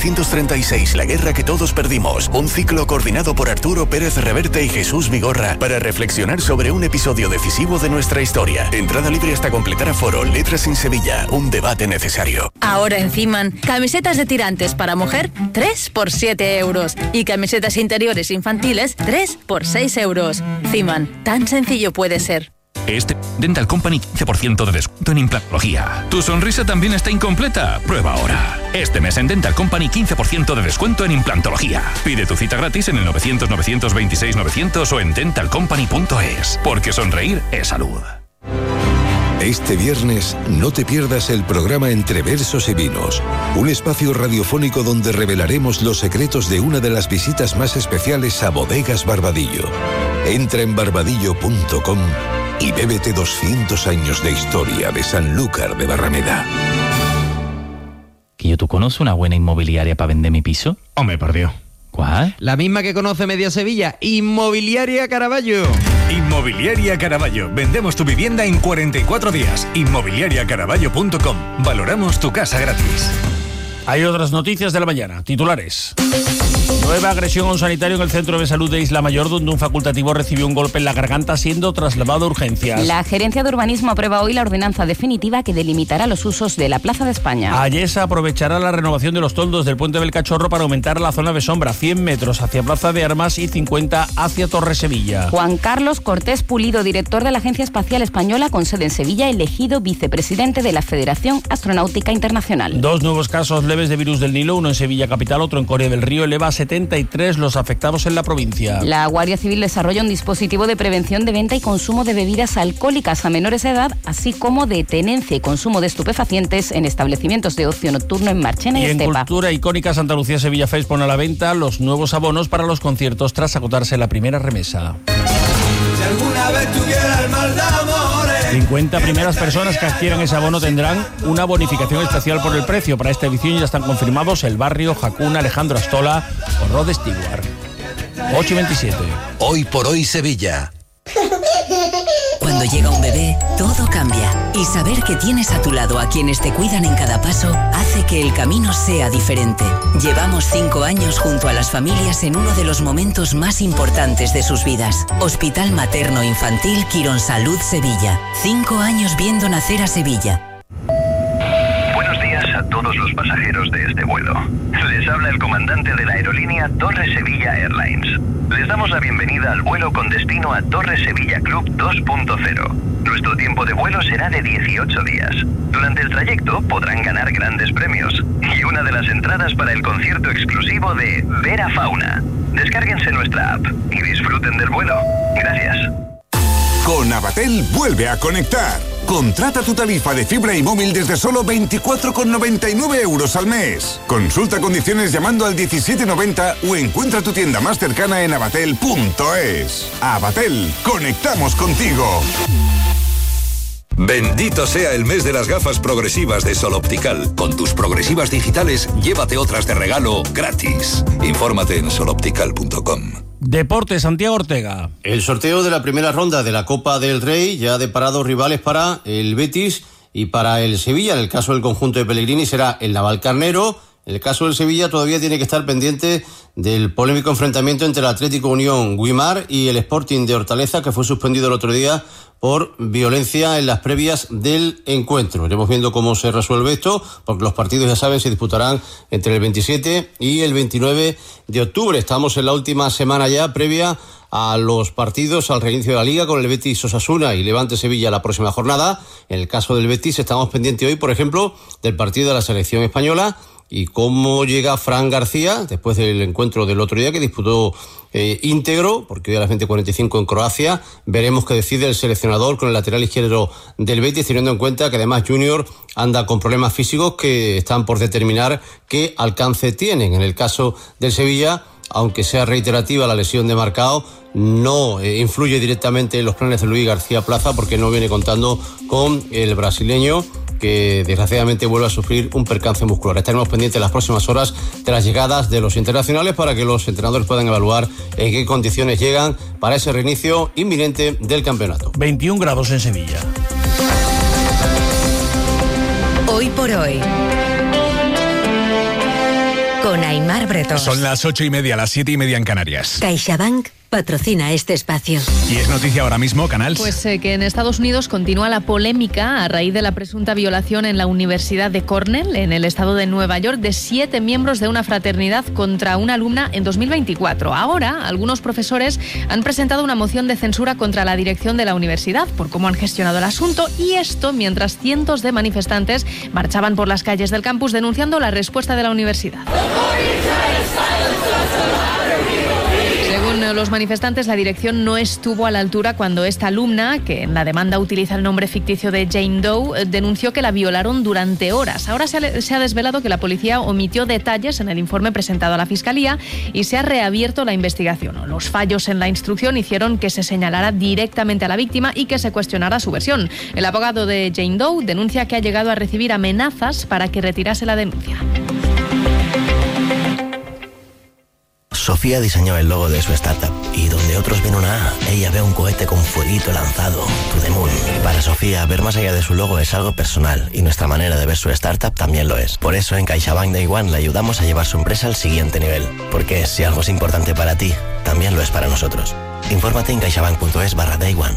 1936, la guerra que todos perdimos. Un ciclo coordinado por Arturo Pérez Reverte y Jesús Vigorra para reflexionar sobre un episodio decisivo de nuestra historia. Entrada libre hasta completar aforo. Letras en Sevilla. Un debate necesario. Ahora en Ciman, camisetas de tirantes para mujer, 3 por 7 euros. Y camisetas interiores infantiles, 3 por 6 euros. Ciman, tan sencillo puede ser. Dental Company, 15% de descuento en implantología. ¿Tu sonrisa también está incompleta? Prueba ahora. Este mes en Dental Company, 15% de descuento en implantología. Pide tu cita gratis en el 900-926-900 o en dentalcompany.es. Porque sonreír es salud. Este viernes no te pierdas el programa Entre Versos y Vinos, un espacio radiofónico donde revelaremos los secretos de una de las visitas más especiales a Bodegas Barbadillo. Entra en barbadillo.com y bébete 200 años de historia de Sanlúcar de Barrameda. ¿Que ¿tú conoces una buena inmobiliaria para vender mi piso? Hombre, por Dios. ¿Cuál? La misma que conoce media Sevilla, Inmobiliaria Caraballo. Inmobiliaria Caraballo. Vendemos tu vivienda en 44 días. Inmobiliariacaraballo.com. Valoramos tu casa gratis. Hay otras noticias de la mañana. Titulares. Nueva agresión a un sanitario en el centro de salud de Isla Mayor, donde un facultativo recibió un golpe en la garganta siendo trasladado a urgencias. La Gerencia de Urbanismo aprueba hoy la ordenanza definitiva que delimitará los usos de la Plaza de España. Ayesa aprovechará la renovación de los toldos del Puente del Cachorro para aumentar la zona de sombra, 100 metros hacia Plaza de Armas y 50 hacia Torre Sevilla. Juan Carlos Cortés Pulido, director de la Agencia Espacial Española con sede en Sevilla, elegido vicepresidente de la Federación Astronáutica Internacional. 2 nuevos casos leves de virus del Nilo, uno en Sevilla capital, otro en Coria del Río, eleva a 73 los afectados en la provincia. La Guardia Civil desarrolla un dispositivo de prevención de venta y consumo de bebidas alcohólicas a menores de edad, así como de tenencia y consumo de estupefacientes en establecimientos de ocio nocturno en Marchena y Estepa. En Cultura Icónica, Santa Lucía Sevilla Fest pone a la venta los nuevos abonos para los conciertos tras agotarse la primera remesa. Si alguna vez tuviera el mal de amores, 50 primeras personas que adquieran ese abono tendrán una bonificación especial por el precio. Para esta edición ya están confirmados El Barrio, Jacuna, Alejandro Astola o Rod Stewart. 8:27. Hoy por hoy Sevilla. Cuando llega un bebé, todo cambia. Y saber que tienes a tu lado a quienes te cuidan en cada paso hace que el camino sea diferente. Llevamos 5 años junto a las familias en uno de los momentos más importantes de sus vidas. Hospital Materno Infantil Quirónsalud Sevilla. 5 años viendo nacer a Sevilla. Buenos días a todos los pasajeros de este vuelo. Les habla el comandante de la aerolínea Torre Sevilla Airlines. Les damos la bienvenida al vuelo con destino a Torre Sevilla Club 2.0. Nuestro tiempo de vuelo será de 18 días. Durante el trayecto podrán ganar grandes premios y una de las entradas para el concierto exclusivo de Vera Fauna. Descárguense nuestra app y disfruten del vuelo. Gracias. Con Avatel vuelve a conectar. Contrata tu tarifa de fibra y móvil desde solo 24,99 € al mes. Consulta condiciones llamando al 1790 o encuentra tu tienda más cercana en avatel.es. Avatel, conectamos contigo. Bendito sea el mes de las gafas progresivas de Sol Optical. Con tus progresivas digitales, llévate otras de regalo gratis. Infórmate en soloptical.com. Deportes, Santiago Ortega. El sorteo de la primera ronda de la Copa del Rey ya ha deparado rivales para el Betis y para el Sevilla. En el caso del conjunto de Pellegrini será el Navalcarnero. En el caso del Sevilla todavía tiene que estar pendiente del polémico enfrentamiento entre el Atlético Unión Güímar y el Sporting de Hortaleza, que fue suspendido el otro día por violencia en las previas del encuentro. Iremos viendo cómo se resuelve esto, porque los partidos, ya saben, se disputarán entre el 27 y el 29 de octubre. Estamos en la última semana ya previa a los partidos al reinicio de la Liga, con el Betis Osasuna y Levante Sevilla la próxima jornada. En el caso del Betis estamos pendientes hoy, por ejemplo, del partido de la selección española y cómo llega Fran García después del encuentro del otro día que disputó íntegro, porque hoy a las 20:45 en Croacia. Veremos qué decide el seleccionador con el lateral izquierdo del Betis, teniendo en cuenta que además Junior anda con problemas físicos que están por determinar qué alcance tienen. En el caso del Sevilla, aunque sea reiterativa la lesión de Marcao, no influye directamente en los planes de Luis García Plaza, porque no viene contando con el brasileño, que desgraciadamente vuelve a sufrir un percance muscular. Estaremos pendientes en las próximas horas de las llegadas de los internacionales para que los entrenadores puedan evaluar en qué condiciones llegan para ese reinicio inminente del campeonato. 21 grados en Sevilla. Hoy por hoy. con Aimar Bretón. Son las 8:30, las 7:30 en Canarias. CaixaBank patrocina este espacio. Y es noticia ahora mismo, Canals. Pues que en Estados Unidos continúa la polémica a raíz de la presunta violación en la Universidad de Cornell, en el estado de Nueva York, de 7 miembros de una fraternidad contra una alumna en 2024. Ahora, algunos profesores han presentado una moción de censura contra la dirección de la universidad por cómo han gestionado el asunto, y esto mientras cientos de manifestantes marchaban por las calles del campus denunciando la respuesta de la universidad. Según los manifestantes, la dirección no estuvo a la altura cuando esta alumna, que en la demanda utiliza el nombre ficticio de Jane Doe, denunció que la violaron durante horas. Ahora se ha desvelado que la policía omitió detalles en el informe presentado a la Fiscalía y se ha reabierto la investigación. Los fallos en la instrucción hicieron que se señalara directamente a la víctima y que se cuestionara su versión. El abogado de Jane Doe denuncia que ha llegado a recibir amenazas para que retirase la denuncia. Sofía diseñó el logo de su startup y donde otros ven una A, ella ve un cohete con fueguito lanzado, to the moon. Para Sofía, ver más allá de su logo es algo personal y nuestra manera de ver su startup también lo es. Por eso en CaixaBank Day One le ayudamos a llevar su empresa al siguiente nivel. Porque si algo es importante para ti, también lo es para nosotros. Infórmate en caixabank.es/Day One.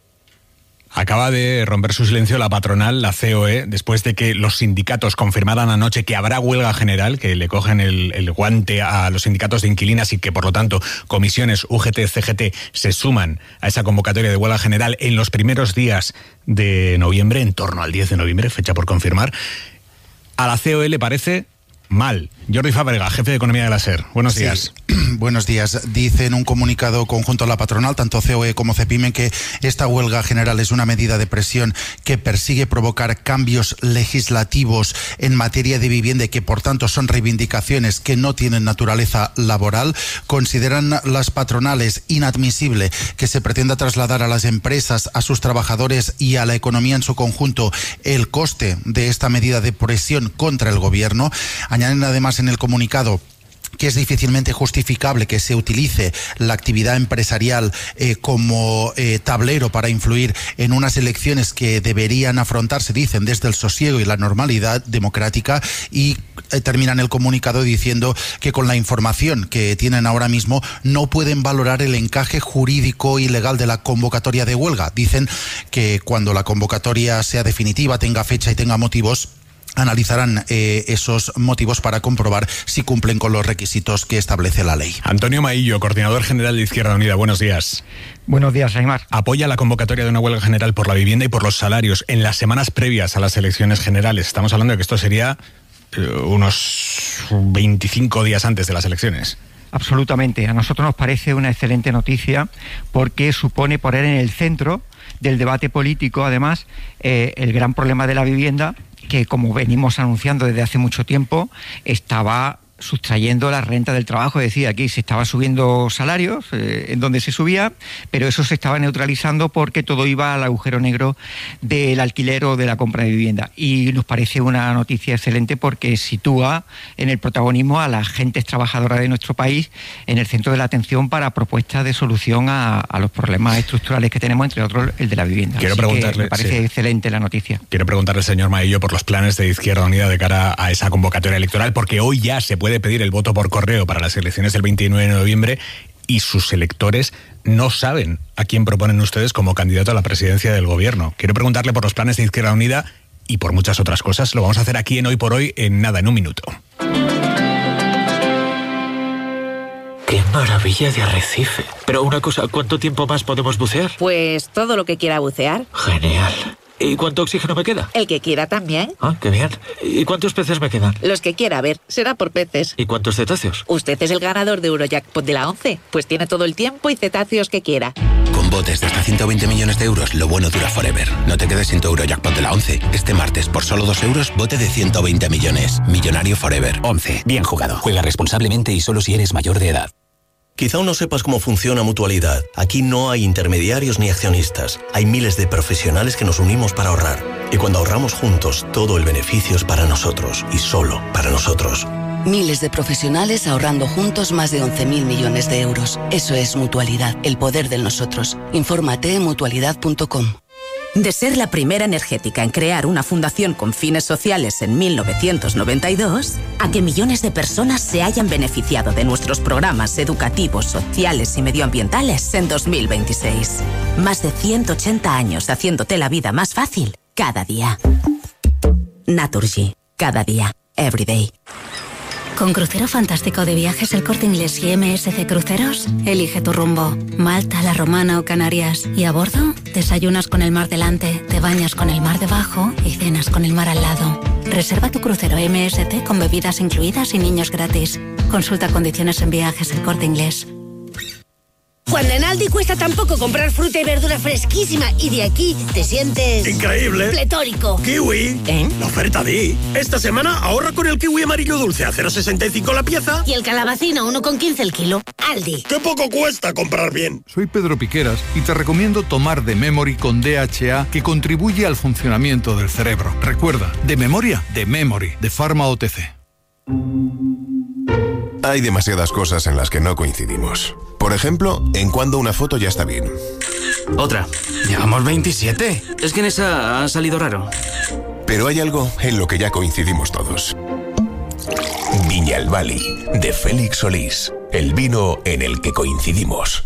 Acaba de romper su silencio la patronal, la COE, después de que los sindicatos confirmaran anoche que habrá huelga general, que le cogen el guante a los sindicatos de inquilinas y que, por lo tanto, comisiones UGT, CGT se suman a esa convocatoria de huelga general en los primeros días de noviembre, en torno al 10 de noviembre, fecha por confirmar. A la COE le parece mal. Jordi Fábrega, jefe de Economía de la SER. Buenos días. Buenos días. Dice en un comunicado conjunto a la patronal, tanto COE como CEPIME, que esta huelga general es una medida de presión que persigue provocar cambios legislativos en materia de vivienda y que, por tanto, son reivindicaciones que no tienen naturaleza laboral. Consideran las patronales inadmisible que se pretenda trasladar a las empresas, a sus trabajadores y a la economía en su conjunto el coste de esta medida de presión contra el gobierno. Añaden además en el comunicado que es difícilmente justificable que se utilice la actividad empresarial como tablero para influir en unas elecciones que deberían afrontarse, dicen, desde el sosiego y la normalidad democrática, y terminan el comunicado diciendo que con la información que tienen ahora mismo no pueden valorar el encaje jurídico y legal de la convocatoria de huelga. Dicen que cuando la convocatoria sea definitiva, tenga fecha y tenga motivos, analizarán esos motivos para comprobar si cumplen con los requisitos que establece la ley. Antonio Maillo, coordinador general de Izquierda Unida. Buenos días. Buenos días, Aimar. Apoya la convocatoria de una huelga general por la vivienda y por los salarios en las semanas previas a las elecciones generales. Estamos hablando de que esto sería unos 25 días antes de las elecciones. Absolutamente. A nosotros nos parece una excelente noticia porque supone poner en el centro del debate político, además, el gran problema de la vivienda, que, como venimos anunciando desde hace mucho tiempo, estaba sustrayendo la renta del trabajo. Es decir, aquí se estaba subiendo salarios, en donde se subía, pero eso se estaba neutralizando porque todo iba al agujero negro del alquiler o de la compra de vivienda. Y nos parece una noticia excelente porque sitúa en el protagonismo a las gentes trabajadoras de nuestro país en el centro de la atención para propuestas de solución a los problemas estructurales que tenemos, entre otros el de la vivienda. Quiero preguntarle, me parece excelente la noticia. Quiero preguntarle al señor Maillo por los planes de Izquierda Unida de cara a esa convocatoria electoral, porque hoy ya se puede pedir el voto por correo para las elecciones del 29 de noviembre y sus electores no saben a quién proponen ustedes como candidato a la presidencia del gobierno. Quiero preguntarle por los planes de Izquierda Unida y por muchas otras cosas. Lo vamos a hacer aquí en Hoy por Hoy en un minuto. ¡Qué maravilla de arrecife! Pero una cosa, ¿cuánto tiempo más podemos bucear? Pues todo lo que quiera bucear. Genial. ¿Y cuánto oxígeno me queda? El que quiera también. Ah, qué bien. ¿Y cuántos peces me quedan? Los que quiera, a ver, será por peces. ¿Y cuántos cetáceos? Usted es el ganador de Eurojackpot de la 11, pues tiene todo el tiempo y cetáceos que quiera. Con botes de hasta 120 millones de euros, lo bueno dura forever. No te quedes sin tu Eurojackpot de la 11. Este martes, por solo 2 euros, bote de 120 millones. Millonario forever. 11. Bien jugado. Juega responsablemente y solo si eres mayor de edad. Quizá aún no sepas cómo funciona Mutualidad. Aquí no hay intermediarios ni accionistas. Hay miles de profesionales que nos unimos para ahorrar. Y cuando ahorramos juntos, todo el beneficio es para nosotros y solo para nosotros. Miles de profesionales ahorrando juntos más de 11.000 millones de euros. Eso es Mutualidad, el poder del nosotros. Infórmate en mutualidad.com. De ser la primera energética en crear una fundación con fines sociales en 1992, a que millones de personas se hayan beneficiado de nuestros programas educativos, sociales y medioambientales en 2026. Más de 180 años haciéndote la vida más fácil cada día. Naturgy. Cada día. Everyday. Con Crucero Fantástico de Viajes El Corte Inglés y MSC Cruceros, elige tu rumbo. Malta, La Romana o Canarias. Y a bordo, desayunas con el mar delante, te bañas con el mar debajo y cenas con el mar al lado. Reserva tu crucero MSC con bebidas incluidas y niños gratis. Consulta condiciones en Viajes El Corte Inglés. Cuando en Aldi cuesta tan poco comprar fruta y verdura fresquísima y de aquí te sientes... ¡increíble! ¡Pletórico! ¡Kiwi! La oferta Di. Esta semana ahorra con el kiwi amarillo dulce a 0,65 la pieza. Y el calabacino 1,15 el kilo. Aldi. ¡Qué poco cuesta comprar bien! Soy Pedro Piqueras y te recomiendo tomar The Memory con DHA, que contribuye al funcionamiento del cerebro. Recuerda, de memoria, The Memory, de Pharma OTC. Hay demasiadas cosas en las que no coincidimos. Por ejemplo, en cuando una foto ya está bien. Otra. Llevamos 27. Es que en esa ha salido raro. Pero hay algo en lo que ya coincidimos todos. Viñalbali, de Félix Solís. El vino en el que coincidimos.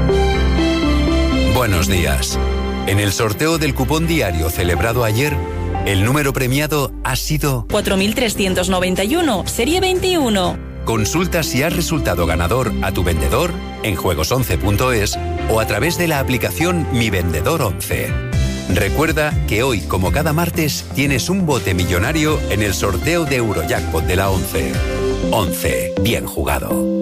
Buenos días. En el sorteo del cupón diario celebrado ayer, el número premiado ha sido 4.391, serie 21. Consulta si has resultado ganador a tu vendedor en juegos11.es o a través de la aplicación Mi Vendedor 11. Recuerda que hoy, como cada martes, tienes un bote millonario en el sorteo de Eurojackpot de la 11. 11. Bien jugado.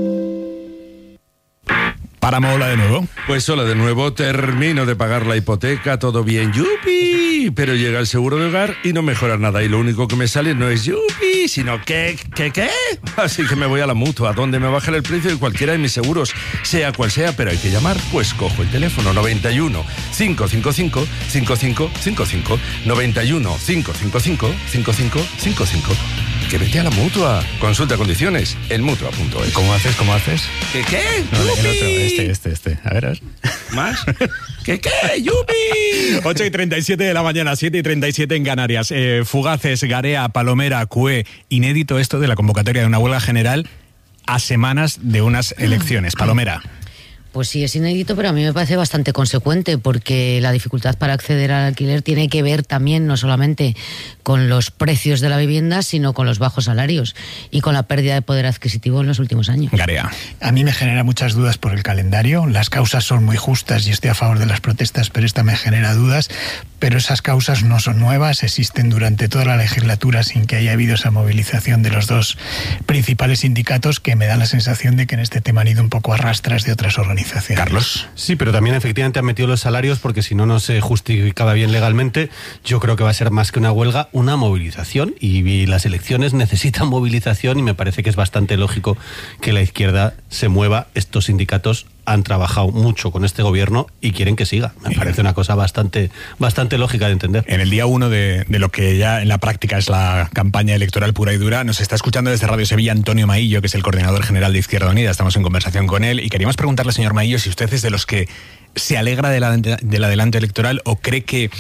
Páramo, hola de nuevo. Pues hola de nuevo, termino de pagar la hipoteca, todo bien, yupi, pero llega el seguro de hogar y no mejora nada y lo único que me sale no es yupi, sino ¿qué? Así que me voy a la Mutua, donde me bajan el precio de cualquiera de mis seguros, sea cual sea, pero hay que llamar, pues cojo el teléfono 91 555 5555 91 555 5555. Que vete a la Mutua. Consulta condiciones en Mutua.es. ¿Cómo haces? ¿Qué? No, el otro, este. A ver. ¿Más? ¿Qué? ¡Yupi! 8:37 de la mañana, 7:37 en Canarias. Fugaces, Garea, Palomera, Cue. Inédito esto de la convocatoria de una huelga general a semanas de unas elecciones. Palomera. Pues sí, es inédito, pero a mí me parece bastante consecuente, porque la dificultad para acceder al alquiler tiene que ver también no solamente con los precios de la vivienda, sino con los bajos salarios y con la pérdida de poder adquisitivo en los últimos años. Garea. A mí me genera muchas dudas por el calendario. Las causas son muy justas y estoy a favor de las protestas, pero esta me genera dudas. Pero esas causas no son nuevas, existen durante toda la legislatura sin que haya habido esa movilización de los dos principales sindicatos, que me da la sensación de que en este tema han ido un poco a rastras de otras organizaciones. Carlos. Sí, pero también efectivamente han metido los salarios porque si no, no se justificaba bien legalmente. Yo creo que va a ser más que una huelga, una movilización, y las elecciones necesitan movilización y me parece que es bastante lógico que la izquierda se mueva. Estos sindicatos han trabajado mucho con este gobierno y quieren que siga. Me parece una cosa bastante lógica de entender. En el día 1 de lo que ya en la práctica es la campaña electoral pura y dura, nos está escuchando desde Radio Sevilla Antonio Maillo, que es el coordinador general de Izquierda Unida. Estamos en conversación con él y queríamos preguntarle, señor Maillo, si usted es de los que se alegra del adelanto electoral o cree que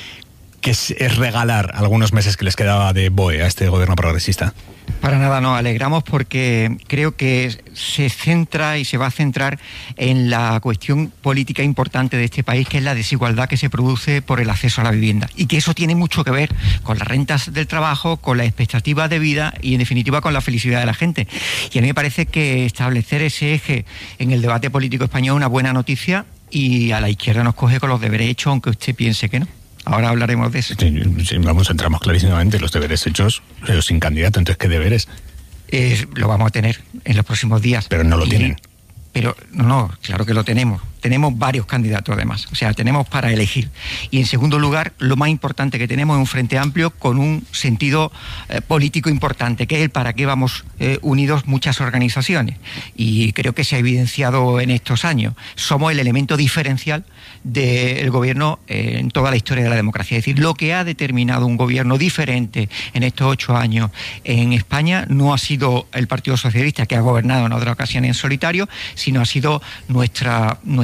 es regalar algunos meses que les quedaba de BOE a este gobierno progresista. Para nada, nos alegramos porque creo que se centra y se va a centrar en la cuestión política importante de este país, que es la desigualdad que se produce por el acceso a la vivienda, y que eso tiene mucho que ver con las rentas del trabajo, con las expectativas de vida y en definitiva con la felicidad de la gente. Y a mí me parece que establecer ese eje en el debate político español es una buena noticia, y a la izquierda nos coge con los deberes hechos, aunque usted piense que no. Ahora hablaremos de eso. Sí, entramos clarísimamente, los deberes hechos, pero sin candidato. Entonces, ¿qué deberes? Lo vamos a tener en los próximos días. Pero no lo tienen. Pero no, claro que lo tenemos. Tenemos varios candidatos además, o sea, tenemos para elegir. Y en segundo lugar, lo más importante que tenemos es un frente amplio con un sentido político importante, que es el para qué vamos unidos muchas organizaciones. Y creo que se ha evidenciado en estos años. Somos el elemento diferencial del gobierno en toda la historia de la democracia. Es decir, lo que ha determinado un gobierno diferente en estos 8 años en España no ha sido el Partido Socialista, que ha gobernado en otra ocasión en solitario, sino ha sido nuestra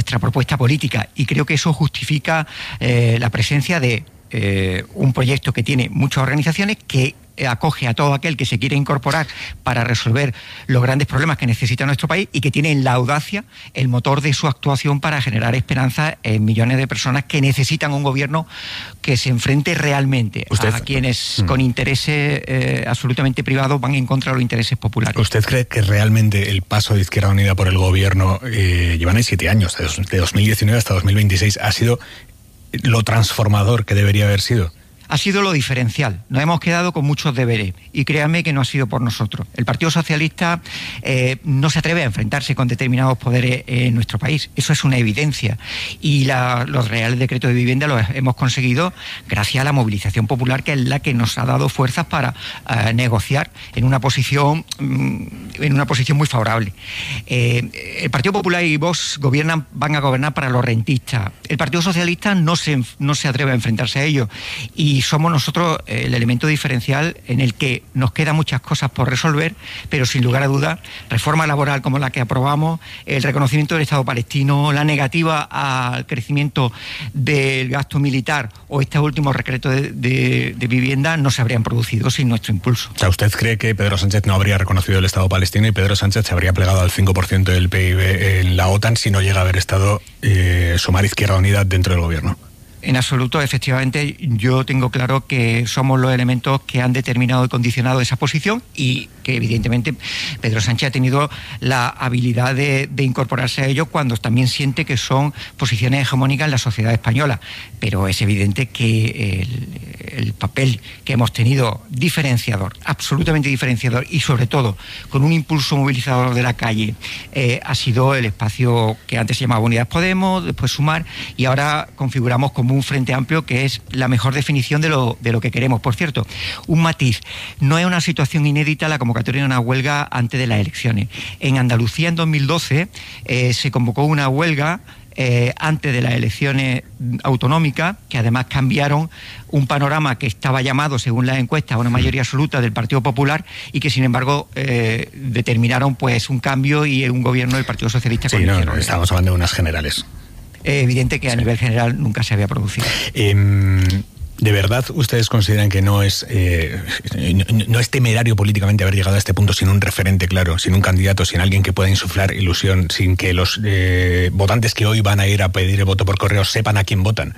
nuestra propuesta política, y creo que eso justifica la presencia de un proyecto que tiene muchas organizaciones, que acoge a todo aquel que se quiere incorporar para resolver los grandes problemas que necesita nuestro país, y que tiene en la audacia el motor de su actuación para generar esperanza en millones de personas que necesitan un gobierno que se enfrente realmente a quienes con intereses absolutamente privados van en contra de los intereses populares. ¿Usted cree que realmente el paso de Izquierda Unida por el gobierno, llevan ahí 7 años, de 2019 hasta 2026, ha sido lo transformador que debería haber sido? Ha sido lo diferencial. Nos hemos quedado con muchos deberes, y créanme que no ha sido por nosotros. El Partido Socialista no se atreve a enfrentarse con determinados poderes en nuestro país. Eso es una evidencia. Y los reales decretos de vivienda los hemos conseguido gracias a la movilización popular, que es la que nos ha dado fuerzas para negociar en una posición muy favorable. El Partido Popular y Vox van a gobernar para los rentistas. El Partido Socialista no se atreve a enfrentarse a ello, y somos nosotros el elemento diferencial en el que nos quedan muchas cosas por resolver, pero sin lugar a dudas, reforma laboral como la que aprobamos, el reconocimiento del Estado palestino, la negativa al crecimiento del gasto militar o este último decreto de vivienda no se habrían producido sin nuestro impulso. O sea, ¿usted cree que Pedro Sánchez no habría reconocido el Estado palestino y Pedro Sánchez se habría plegado al 5% del PIB en la OTAN si no llega a haber estado Sumar Izquierda Unida dentro del gobierno? En absoluto, efectivamente, yo tengo claro que somos los elementos que han determinado y condicionado esa posición, y que evidentemente Pedro Sánchez ha tenido la habilidad de incorporarse a ello cuando también siente que son posiciones hegemónicas en la sociedad española. Pero es evidente que el papel que hemos tenido diferenciador, absolutamente diferenciador, y sobre todo con un impulso movilizador de la calle, ha sido el espacio que antes se llamaba Unidas Podemos, después Sumar, y ahora configuramos como un frente amplio, que es la mejor definición de lo que queremos. Por cierto, un matiz: no es una situación inédita la convocatoria de una huelga antes de las elecciones. En Andalucía en 2012 se convocó una huelga antes de las elecciones autonómicas, que además cambiaron un panorama que estaba llamado, según las encuestas, a una mayoría absoluta del Partido Popular, y que sin embargo determinaron pues un cambio y un gobierno del Partido Socialista. Sí, no, estamos hablando de unas generales. Evidente que a nivel general nunca se había producido. ¿De verdad ustedes consideran que no es temerario políticamente haber llegado a este punto sin un referente claro, sin un candidato, sin alguien que pueda insuflar ilusión, sin que los votantes que hoy van a ir a pedir el voto por correo sepan a quién votan?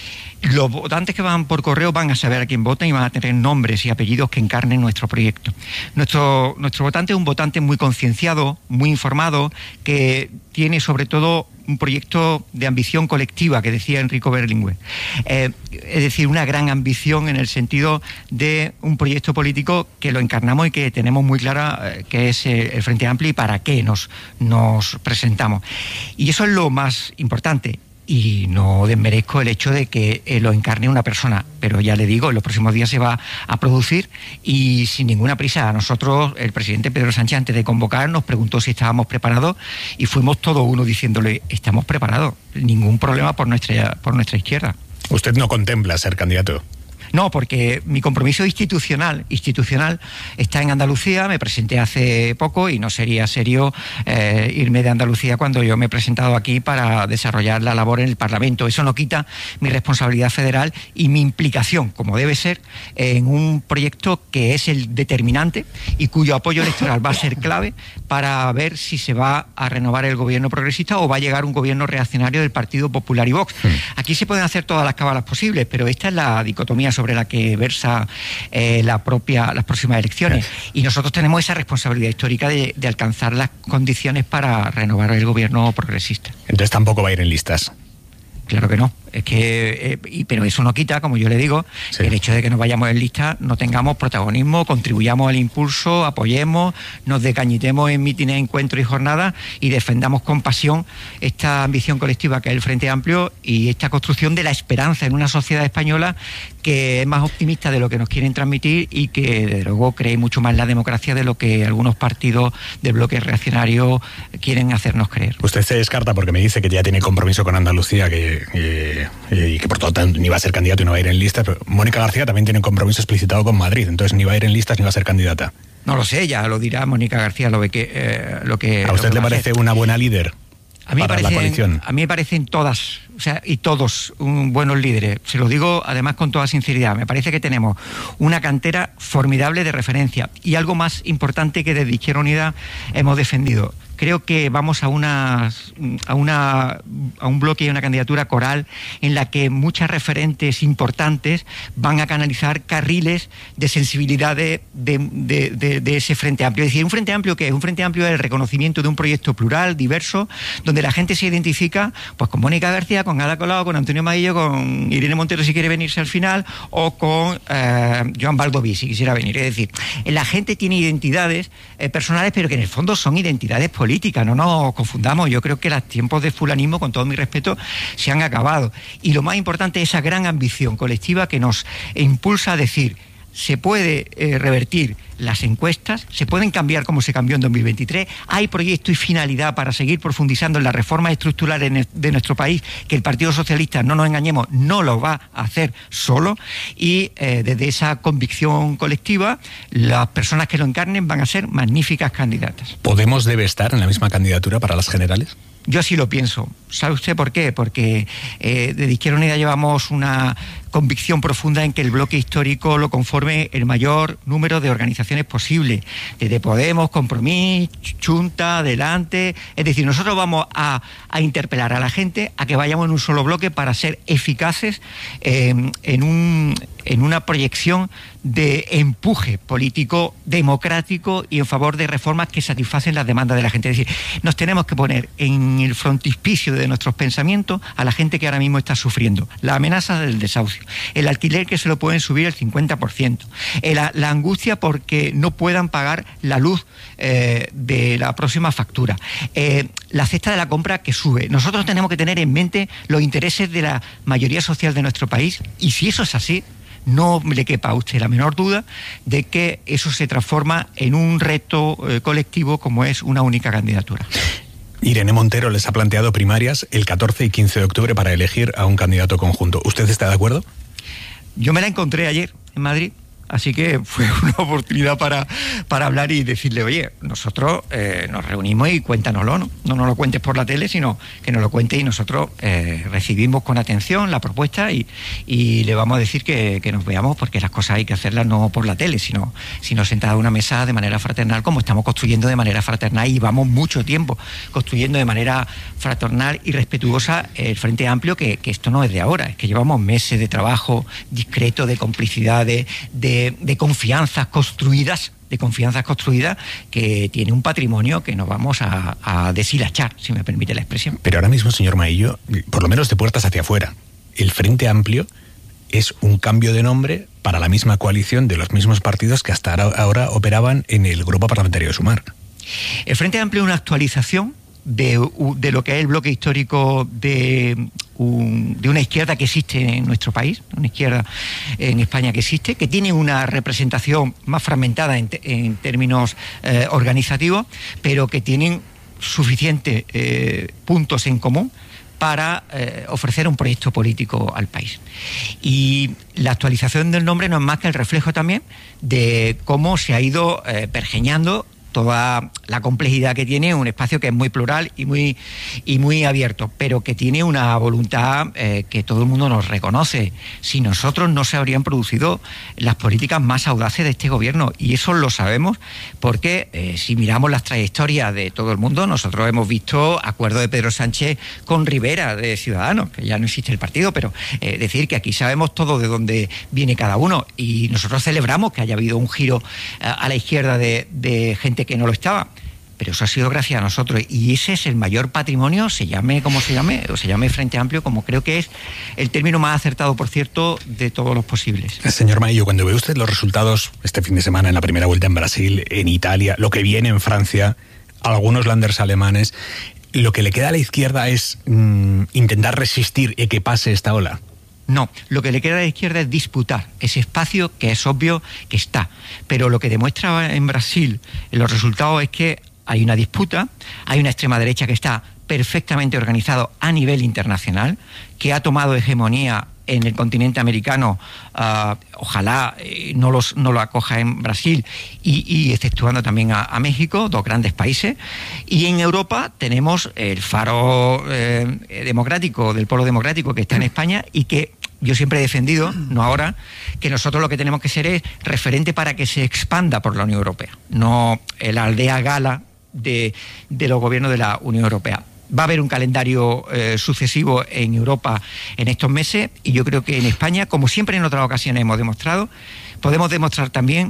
Los votantes que van por correo van a saber a quién votan y van a tener nombres y apellidos que encarnen nuestro proyecto. Nuestro votante es un votante muy concienciado, muy informado, que tiene sobre todo un proyecto de ambición colectiva, que decía Enrico Berlinguer. Es decir, una gran ambición en el sentido de un proyecto político que lo encarnamos y que tenemos muy clara que es el Frente Amplio y para qué nos presentamos. Y eso es lo más importante. Y no desmerezco el hecho de que lo encarne una persona, pero ya le digo, en los próximos días se va a producir y sin ninguna prisa. A nosotros, el presidente Pedro Sánchez, antes de convocar, nos preguntó si estábamos preparados y fuimos todo uno diciéndole: estamos preparados, ningún problema por nuestra izquierda. ¿Usted no contempla ser candidato? No, porque mi compromiso institucional está en Andalucía. Me presenté hace poco y no sería serio irme de Andalucía cuando yo me he presentado aquí para desarrollar la labor en el Parlamento. Eso no quita mi responsabilidad federal y mi implicación, como debe ser, en un proyecto que es el determinante y cuyo apoyo electoral va a ser clave para ver si se va a renovar el gobierno progresista o va a llegar un gobierno reaccionario del Partido Popular y Vox. Aquí se pueden hacer todas las cábalas posibles, pero esta es la dicotomía sobre la que versa las próximas elecciones, y nosotros tenemos esa responsabilidad histórica de alcanzar las condiciones para renovar el gobierno progresista. Entonces tampoco va a ir en listas. Claro que no. Es que, pero eso no quita, como yo le digo, que el hecho de que nos vayamos en lista no tengamos protagonismo, contribuyamos al impulso, apoyemos, nos decañitemos en mítines, encuentros y jornadas y defendamos con pasión esta ambición colectiva que es el Frente Amplio y esta construcción de la esperanza en una sociedad española que es más optimista de lo que nos quieren transmitir y que desde luego cree mucho más en la democracia de lo que algunos partidos del bloque reaccionario quieren hacernos creer. Usted se descarta porque me dice que ya tiene compromiso con Andalucía, y que por todo tanto ni va a ser candidato y no va a ir en listas, pero Mónica García también tiene un compromiso explicitado con Madrid, entonces ni va a ir en listas ni va a ser candidata. No lo sé, ya lo dirá Mónica García, lo que ¿A usted le parece una buena líder? para la coalición? A mí me parecen todas, o sea, y todos buenos líderes. Se lo digo además con toda sinceridad. Me parece que tenemos una cantera formidable de referencia y algo más importante que desde Izquierda Unida hemos defendido. Creo que vamos a un bloque y a una candidatura coral en la que muchas referentes importantes van a canalizar carriles de sensibilidad de ese Frente Amplio. Es decir, un Frente Amplio que es un Frente Amplio del reconocimiento de un proyecto plural, diverso, donde la gente se identifica pues con Mónica García, con Ada Colau, con Antonio Maillo, con Irene Montero si quiere venirse al final, o con Joan Baldoví si quisiera venir. Es decir, la gente tiene identidades personales, pero que en el fondo son identidades políticas, no nos confundamos. Yo creo que los tiempos de fulanismo, con todo mi respeto, se han acabado. Y lo más importante es esa gran ambición colectiva que nos impulsa a decir: se puede revertir las encuestas, se pueden cambiar como se cambió en 2023, hay proyecto y finalidad para seguir profundizando en las reformas estructurales de nuestro país, que el Partido Socialista, no nos engañemos, no lo va a hacer solo, y desde esa convicción colectiva, las personas que lo encarnen van a ser magníficas candidatas. ¿Podemos debe estar en la misma candidatura para las generales? Yo así lo pienso. ¿Sabe usted por qué? Porque desde Izquierda Unida llevamos una convicción profunda en que el bloque histórico lo conforme el mayor número de organizaciones posible. Desde Podemos, Compromís, Chunta, Adelante. Es decir, nosotros vamos a interpelar a la gente a que vayamos en un solo bloque para ser eficaces en una proyección de empuje político democrático y en favor de reformas que satisfacen las demandas de la gente. Es decir, nos tenemos que poner en el frontispicio de nuestros pensamientos a la gente que ahora mismo está sufriendo la amenaza del desahucio, el alquiler que se lo pueden subir el 50%, la angustia porque no puedan pagar la luz de la próxima factura, la cesta de la compra que sube. Nosotros tenemos que tener en mente los intereses de la mayoría social de nuestro país, y si eso es así, no le quepa a usted la menor duda de que eso se transforma en un reto colectivo como es una única candidatura. Irene Montero les ha planteado primarias el 14 y 15 de octubre para elegir a un candidato conjunto. ¿Usted está de acuerdo? Yo me la encontré ayer en Madrid. Así que fue una oportunidad para hablar y decirle: oye, nosotros nos reunimos y cuéntanoslo, ¿no? No nos lo cuentes por la tele, sino que nos lo cuentes, y nosotros recibimos con atención la propuesta y le vamos a decir que nos veamos, porque las cosas hay que hacerlas no por la tele, sino sentadas a una mesa de manera fraternal, como estamos construyendo de manera fraternal, y llevamos mucho tiempo construyendo de manera fraternal y respetuosa el Frente Amplio, que esto no es de ahora, es que llevamos meses de trabajo discreto, de complicidad, de confianzas construidas, que tiene un patrimonio que nos vamos a deshilachar, si me permite la expresión. Pero ahora mismo, señor Maillo, por lo menos de puertas hacia afuera, el Frente Amplio es un cambio de nombre para la misma coalición de los mismos partidos que hasta ahora operaban en el grupo parlamentario de Sumar. El Frente Amplio es una actualización de lo que es el bloque histórico de una izquierda que existe en nuestro país, una izquierda en España que existe, que tiene una representación más fragmentada en términos organizativos, pero que tienen suficientes puntos en común para ofrecer un proyecto político al país. Y la actualización del nombre no es más que el reflejo también de cómo se ha ido pergeñando toda la complejidad que tiene un espacio que es muy plural y muy abierto, pero que tiene una voluntad que todo el mundo nos reconoce. Sin nosotros no se habrían producido las políticas más audaces de este gobierno, y eso lo sabemos porque si miramos las trayectorias de todo el mundo, nosotros hemos visto acuerdo de Pedro Sánchez con Rivera de Ciudadanos, que ya no existe el partido, pero decir que aquí sabemos todo de dónde viene cada uno, y nosotros celebramos que haya habido un giro a la izquierda de gente que no lo estaba, pero eso ha sido gracias a nosotros, y ese es el mayor patrimonio, se llame como se llame, o se llame Frente Amplio, como creo que es el término más acertado, por cierto, de todos los posibles. Señor Maillo, cuando ve usted los resultados este fin de semana en la primera vuelta en Brasil, en Italia, lo que viene en Francia, algunos landers alemanes, ¿lo que le queda a la izquierda es intentar resistir y que pase esta ola? No, lo que le queda a la izquierda es disputar ese espacio que es obvio que está. Pero lo que demuestra en Brasil en los resultados es que hay una disputa, hay una extrema derecha que está perfectamente organizado a nivel internacional, que ha tomado hegemonía en el continente americano, ojalá no lo acoja en Brasil, y exceptuando también a México, 2 grandes países. Y en Europa tenemos el faro democrático, del polo democrático, que está en España, y que yo siempre he defendido, no ahora, que nosotros lo que tenemos que ser es referente para que se expanda por la Unión Europea, no la aldea gala de los gobiernos de la Unión Europea. Va a haber un calendario sucesivo en Europa en estos meses, y yo creo que en España, como siempre en otras ocasiones hemos demostrado, podemos demostrar también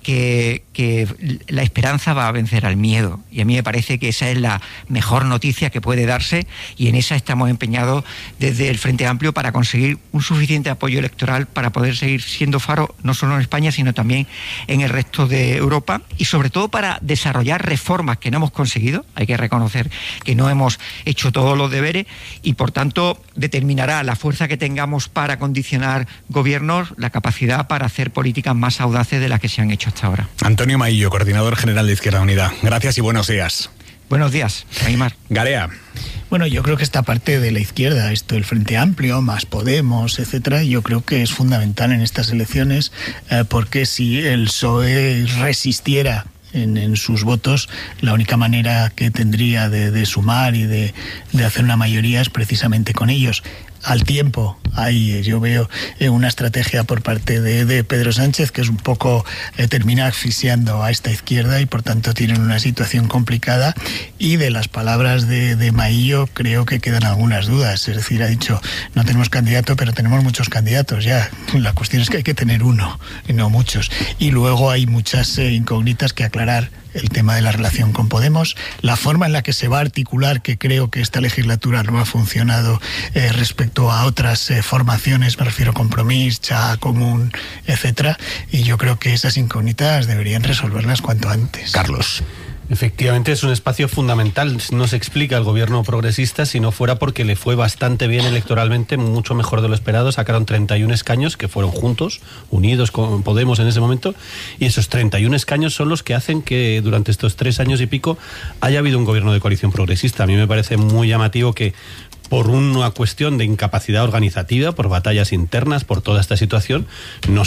que la esperanza va a vencer al miedo, y a mí me parece que esa es la mejor noticia que puede darse, y en esa estamos empeñados desde el Frente Amplio para conseguir un suficiente apoyo electoral para poder seguir siendo faro no solo en España sino también en el resto de Europa, y sobre todo para desarrollar reformas que no hemos conseguido. Hay que reconocer que no hemos hecho todos los deberes, y por tanto determinará la fuerza que tengamos para condicionar gobiernos, la capacidad para hacer políticas más audaces de las que se han hecho hasta ahora. Antonio Maillo, coordinador general de Izquierda Unida. Gracias y buenos días. Buenos días, Aymar. Garea. Bueno, yo creo que esta parte de la izquierda, esto, el Frente Amplio, más Podemos, etcétera, yo creo que es fundamental en estas elecciones, porque si el PSOE resistiera en sus votos, la única manera que tendría de sumar y de hacer una mayoría es precisamente con ellos. Al tiempo, ahí yo veo una estrategia por parte de Pedro Sánchez que es un poco termina asfixiando a esta izquierda, y por tanto tienen una situación complicada. Y de las palabras de Maillo creo que quedan algunas dudas. Es decir, ha dicho, no tenemos candidato, pero tenemos muchos candidatos ya. La cuestión es que hay que tener uno, y no muchos. Y luego hay muchas incógnitas que aclarar. El tema de la relación con Podemos, la forma en la que se va a articular, que creo que esta legislatura no ha funcionado respecto a otras formaciones, me refiero a Compromís, CHA, Común, etcétera, y yo creo que esas incógnitas deberían resolverlas cuanto antes. Carlos. Efectivamente, es un espacio fundamental. No se explica al gobierno progresista si no fuera porque le fue bastante bien electoralmente, mucho mejor de lo esperado. Sacaron 31 escaños que fueron juntos, unidos con Podemos en ese momento, y esos 31 escaños son los que hacen que durante estos 3 años y pico haya habido un gobierno de coalición progresista. A mí me parece muy llamativo que, por una cuestión de incapacidad organizativa, por batallas internas, por toda esta situación, no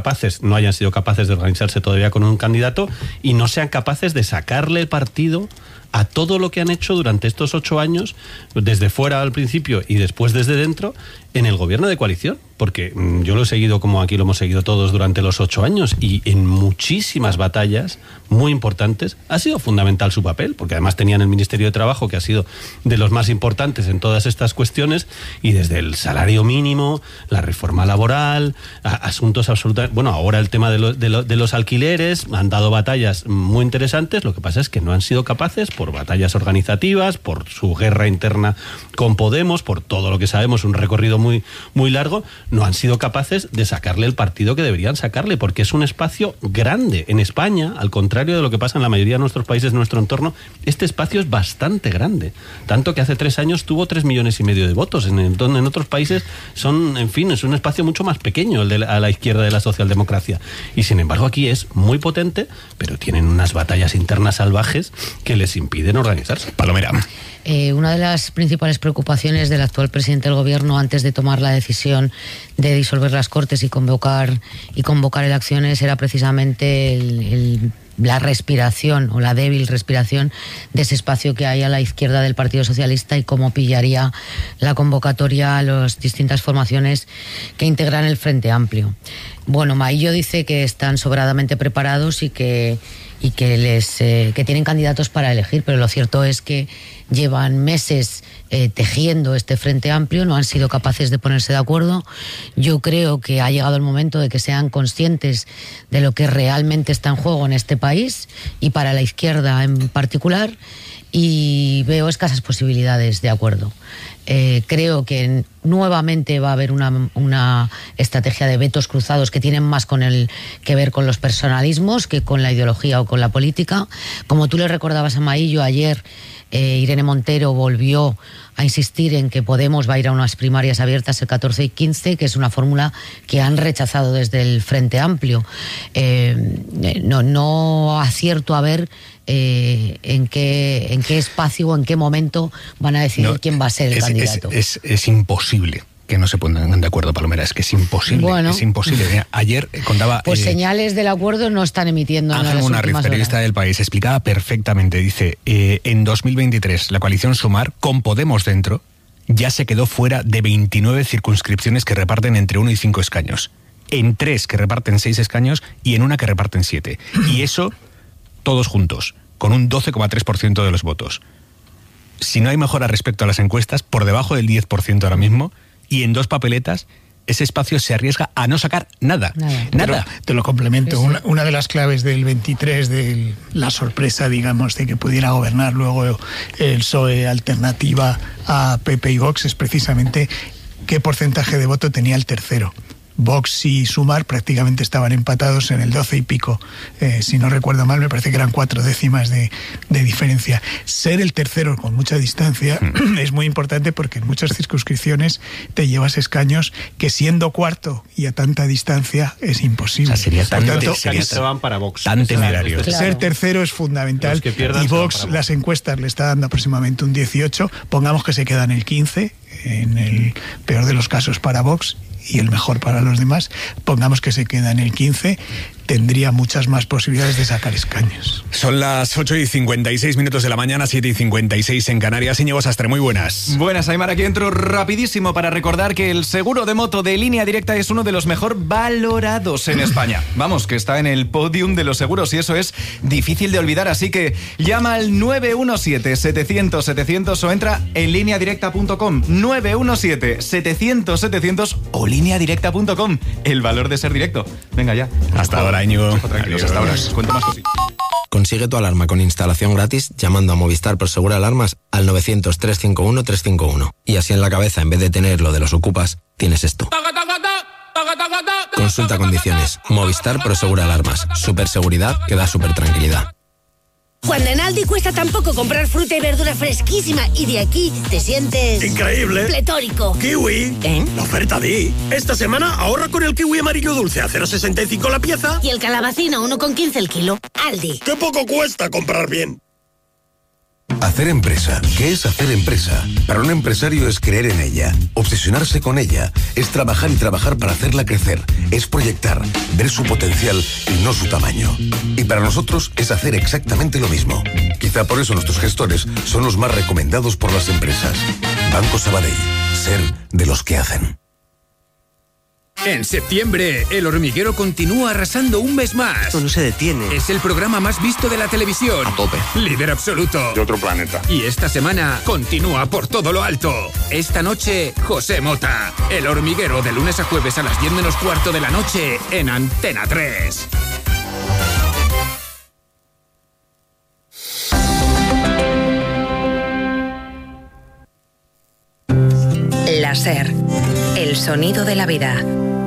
hayan sido capaces de organizarse todavía con un candidato, y no sean capaces de sacarle partido a todo lo que han hecho durante estos 8 años, desde fuera al principio y después desde dentro, en el gobierno de coalición. Porque yo lo he seguido, como aquí lo hemos seguido todos, durante los 8 años, y en muchísimas batallas muy importantes ha sido fundamental su papel, porque además tenían el Ministerio de Trabajo, que ha sido de los más importantes en todas estas cuestiones, y desde el salario mínimo, la reforma laboral, asuntos absolutamente... Bueno, ahora el tema de los alquileres, han dado batallas muy interesantes. Lo que pasa es que no han sido capaces, por batallas organizativas, por su guerra interna con Podemos, por todo lo que sabemos, un recorrido muy, muy largo, no han sido capaces de sacarle el partido que deberían sacarle, porque es un espacio grande. En España, al contrario de lo que pasa en la mayoría de nuestros países de nuestro entorno, este espacio es bastante grande. Tanto que hace 3 años tuvo 3,5 millones de votos. En otros países son, en fin, es un espacio mucho más pequeño a la izquierda de la socialdemocracia. Y sin embargo aquí es muy potente, pero tienen unas batallas internas salvajes que les impiden organizarse. Palomera. Una de las principales preocupaciones del actual presidente del gobierno antes de tomar la decisión de disolver las Cortes y convocar elecciones era precisamente la respiración, o la débil respiración, de ese espacio que hay a la izquierda del Partido Socialista, y cómo pillaría la convocatoria a las distintas formaciones que integran el Frente Amplio. Bueno, Maillo dice que están sobradamente preparados y que tienen candidatos para elegir, pero lo cierto es que llevan meses tejiendo este Frente Amplio, no han sido capaces de ponerse de acuerdo. Yo creo que ha llegado el momento de que sean conscientes de lo que realmente está en juego en este país, y para la izquierda en particular, y veo escasas posibilidades de acuerdo. Creo que nuevamente va a haber una estrategia de vetos cruzados que tienen más que ver con los personalismos que con la ideología o con la política. Como tú le recordabas a Maillo ayer, Irene Montero volvió a insistir en que Podemos va a ir a unas primarias abiertas el 14 y 15, que es una fórmula que han rechazado desde el Frente Amplio. No acierto a ver en qué espacio o en qué momento van a decidir quién va a ser el candidato. Es imposible que no se pongan de acuerdo, Palomera, es que es imposible. Bueno. Es imposible. Mira, ayer contaba... Pues señales del acuerdo no están emitiendo en las Ángel Munarriz, últimas periodista horas. del País, explicaba perfectamente. Dice, en 2023 la coalición Sumar, con Podemos dentro, ya se quedó fuera de 29 circunscripciones que reparten entre 1 y 5 escaños. En 3 que reparten 6 escaños y en 1 que reparten 7. Y eso, todos juntos, con un 12,3% de los votos. Si no hay mejora respecto a las encuestas, por debajo del 10% ahora mismo, y en 2 papeletas, ese espacio se arriesga a no sacar nada. Te lo complemento. Una de las claves del 23, de la sorpresa, digamos, de que pudiera gobernar luego el PSOE alternativa a PP y Vox, es precisamente qué porcentaje de voto tenía el tercero. Vox y Sumar prácticamente estaban empatados en el 12 y pico. Si no recuerdo mal, me parece que eran 4 décimas de diferencia. Ser el tercero con mucha distancia es muy importante porque en muchas circunscripciones te llevas escaños que siendo cuarto y a tanta distancia es imposible. O sea, sería tan, por tanto, se van para Vox. Tan temerario. Ser tercero es fundamental y Vox, las encuestas le está dando aproximadamente un 18, pongamos que se queda en el 15, en el peor de los casos para Vox, y el mejor para los demás, pongamos que se queda en el 15, tendría muchas más posibilidades de sacar escaños. Son las 8:56 de la mañana, 7:56 en Canarias. Íñigo Sastre, muy buenas. Buenas, Aymar, aquí entro rapidísimo para recordar que el seguro de moto de Línea Directa es uno de los mejor valorados en España. Vamos, que está en el podium de los seguros y eso es difícil de olvidar, así que llama al 917-700-700 o entra en lineadirecta.com. 917-700-700 o lineadirecta.com. El valor de ser directo. Venga ya. Hasta ahora, Íñigo. Tranquilos, hasta ahora. Cuento más cositas. Consigue tu alarma con instalación gratis llamando a Movistar Prosegur Alarmas al 900-351-351. Y así en la cabeza, en vez de tener lo de los ocupas, tienes esto. Consulta condiciones. Movistar Prosegur Alarmas. Superseguridad que da super tranquilidad. Cuando en Aldi cuesta tan poco comprar fruta y verdura fresquísima y de aquí te sientes... ¡increíble! ¡Pletórico! ¡Kiwi! La oferta Di. Esta semana ahorra con el kiwi amarillo dulce a 0,65 la pieza. Y el calabacino 1,15 el kilo. Aldi. ¡Qué poco cuesta comprar bien! Hacer empresa. ¿Qué es hacer empresa? Para un empresario es creer en ella, obsesionarse con ella, es trabajar y trabajar para hacerla crecer, es proyectar, ver su potencial y no su tamaño. Y para nosotros es hacer exactamente lo mismo. Quizá por eso nuestros gestores son los más recomendados por las empresas. Banco Sabadell. Ser de los que hacen. En septiembre, El Hormiguero continúa arrasando un mes más. Esto no se detiene. Es el programa más visto de la televisión. A tope. Líder absoluto. De otro planeta. Y esta semana continúa por todo lo alto. Esta noche, José Mota. El Hormiguero, de lunes a jueves a las 10 menos cuarto de la noche en Antena 3. La SER. El sonido de la vida.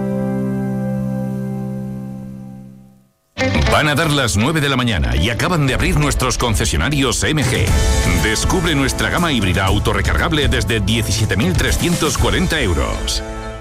Van a dar las 9 de la mañana y acaban de abrir nuestros concesionarios MG. Descubre nuestra gama híbrida autorrecargable desde 17.340 euros.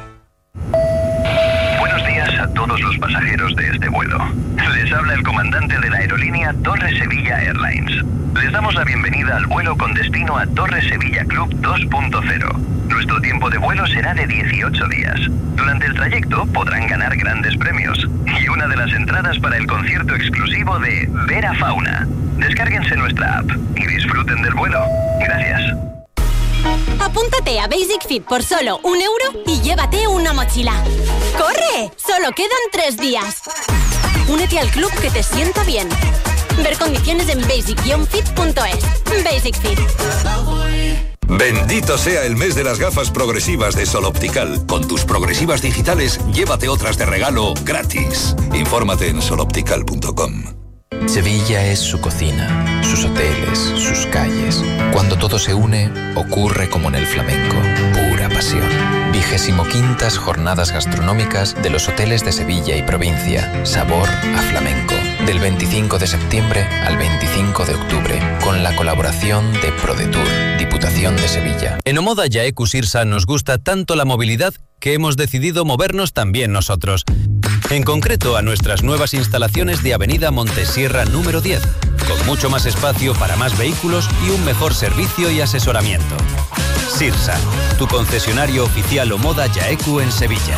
Buenos días a todos los pasajeros de este vuelo. Les habla el comandante de la aerolínea Torre Sevilla Airlines. Les damos la bienvenida al vuelo con destino a Torre Sevilla Club 2.0. Nuestro tiempo de vuelo será de 18 días. Durante el trayecto podrán ganar grandes premios y una de las entradas para el concierto exclusivo de Vera Fauna. Descárguense nuestra app y disfruten del vuelo. Gracias. Apúntate a Basic Fit por solo €1 y llévate una mochila. ¡Corre! Solo quedan 3 días. Únete al club que te sienta bien. Ver condiciones en basic-fit.es. Basic Fit. Bendito sea el mes de las gafas progresivas de Sol Optical. Con tus progresivas digitales, llévate otras de regalo gratis. Infórmate en soloptical.com. Sevilla es su cocina, sus hoteles, sus calles. Cuando todo se une, ocurre como en el flamenco, pura pasión. 25ª Jornadas Gastronómicas de los Hoteles de Sevilla y Provincia. Sabor a flamenco. Del 25 de septiembre al 25 de octubre, con la colaboración de ProDetour, Diputación de Sevilla. En Omoda y Ecusirsa nos gusta tanto la movilidad que hemos decidido movernos también nosotros. En concreto, a nuestras nuevas instalaciones de Avenida Montesierra número 10, con mucho más espacio para más vehículos y un mejor servicio y asesoramiento. Sirsa, tu concesionario oficial Omoda Yaeku en Sevilla.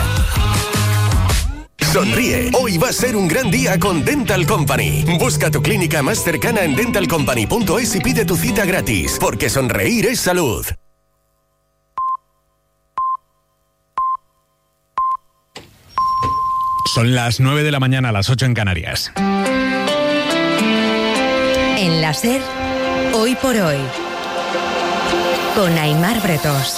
Sonríe, hoy va a ser un gran día con Dental Company. Busca tu clínica más cercana en dentalcompany.es y pide tu cita gratis, porque sonreír es salud. Son las 9 de la mañana, las 8 en Canarias. En la SER, hoy por hoy, con Aimar Bretos.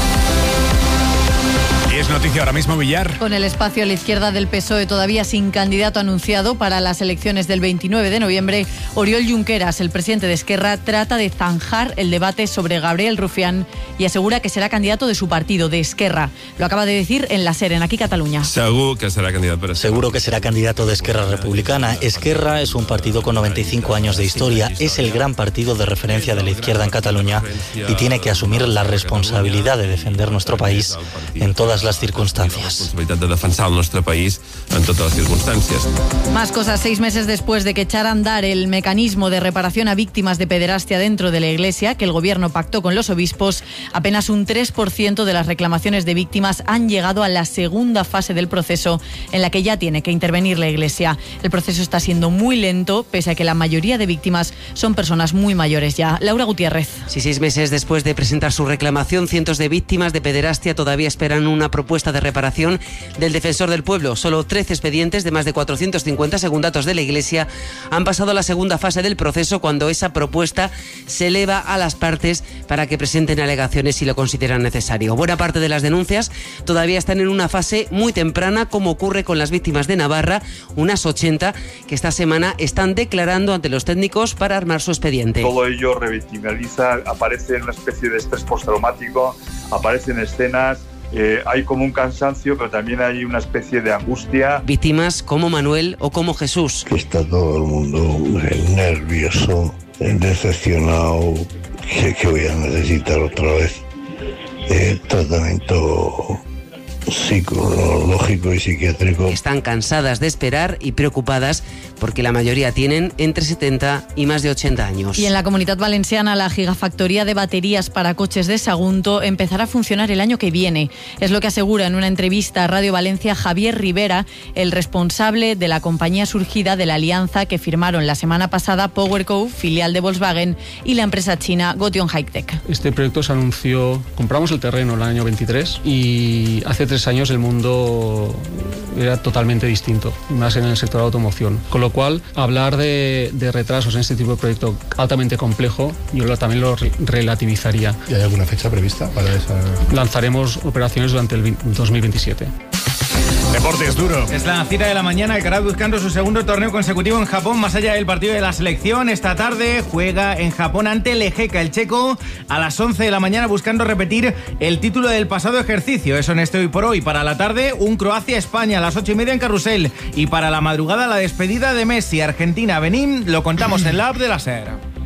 Y es noticia ahora mismo, Villar. Con el espacio a la izquierda del PSOE todavía sin candidato anunciado para las elecciones del 29 de noviembre, Oriol Junqueras, el presidente de Esquerra, trata de zanjar el debate sobre Gabriel Rufián y asegura que será candidato de su partido, de Esquerra. Lo acaba de decir en la SER, en Aquí Cataluña. Seguro que será candidato. Seguro que será candidato de Esquerra Republicana. Esquerra es un partido con 95 años de historia, es el gran partido de referencia de la izquierda en Cataluña y tiene que asumir la responsabilidad de defender nuestro país en todas las circunstancias. De defensar nuestro país en todas las circunstancias. Más cosas, 6 meses después de que echara a andar el mecanismo de reparación a víctimas de pederastia dentro de la Iglesia, que el Gobierno pactó con los obispos, apenas un 3% de las reclamaciones de víctimas han llegado a la segunda fase del proceso, en la que ya tiene que intervenir la Iglesia. El proceso está siendo muy lento, pese a que la mayoría de víctimas son personas muy mayores ya. Laura Gutiérrez. Sí, 6 meses después de presentar su reclamación, cientos de víctimas de pederastia todavía esperan una propuesta de reparación del Defensor del Pueblo. Solo 13 expedientes de más de 450, según datos de la Iglesia, han pasado a la segunda fase del proceso, cuando esa propuesta se eleva a las partes para que presenten alegaciones si lo consideran necesario. Buena parte de las denuncias todavía están en una fase muy temprana, como ocurre con las víctimas de Navarra, unas 80 que esta semana están declarando ante los técnicos para armar su expediente. Todo ello revictimaliza, aparece en una especie de estrés postraumático, aparecen escenas. Hay como un cansancio, pero también hay una especie de angustia. Víctimas como Manuel o como Jesús. Que está todo el mundo nervioso, decepcionado, que voy a necesitar otra vez tratamiento psicológico y psiquiátrico. Están cansadas de esperar y preocupadas porque la mayoría tienen entre 70 y más de 80 años. Y en la Comunitat Valenciana, la gigafactoría de baterías para coches de Sagunto empezará a funcionar el año que viene. Es lo que asegura en una entrevista a Radio Valencia Javier Rivera, el responsable de la compañía surgida de la alianza que firmaron la semana pasada PowerCo, filial de Volkswagen, y la empresa china Gotion Hightech. Este proyecto se anunció, compramos el terreno el año 23 y hace 3 años el mundo era totalmente distinto, más en el sector de automoción. Con lo cual, hablar de retrasos en este tipo de proyecto altamente complejo, yo también lo relativizaría. ¿Y hay alguna fecha prevista para esa? Lanzaremos operaciones durante el 2027. Deportes duro. Es la cita de la mañana, Alcaraz buscando su segundo torneo consecutivo en Japón, más allá del partido de la selección. Esta tarde juega en Japón ante el Rijeka, el checo, a las 11 de la mañana, buscando repetir el título del pasado ejercicio. Eso en este Hoy por Hoy. Para la tarde, un Croacia-España a las 8:30 en Carrusel. Y para la madrugada, la despedida de Messi, Argentina-Benín. Lo contamos en la app de la SER.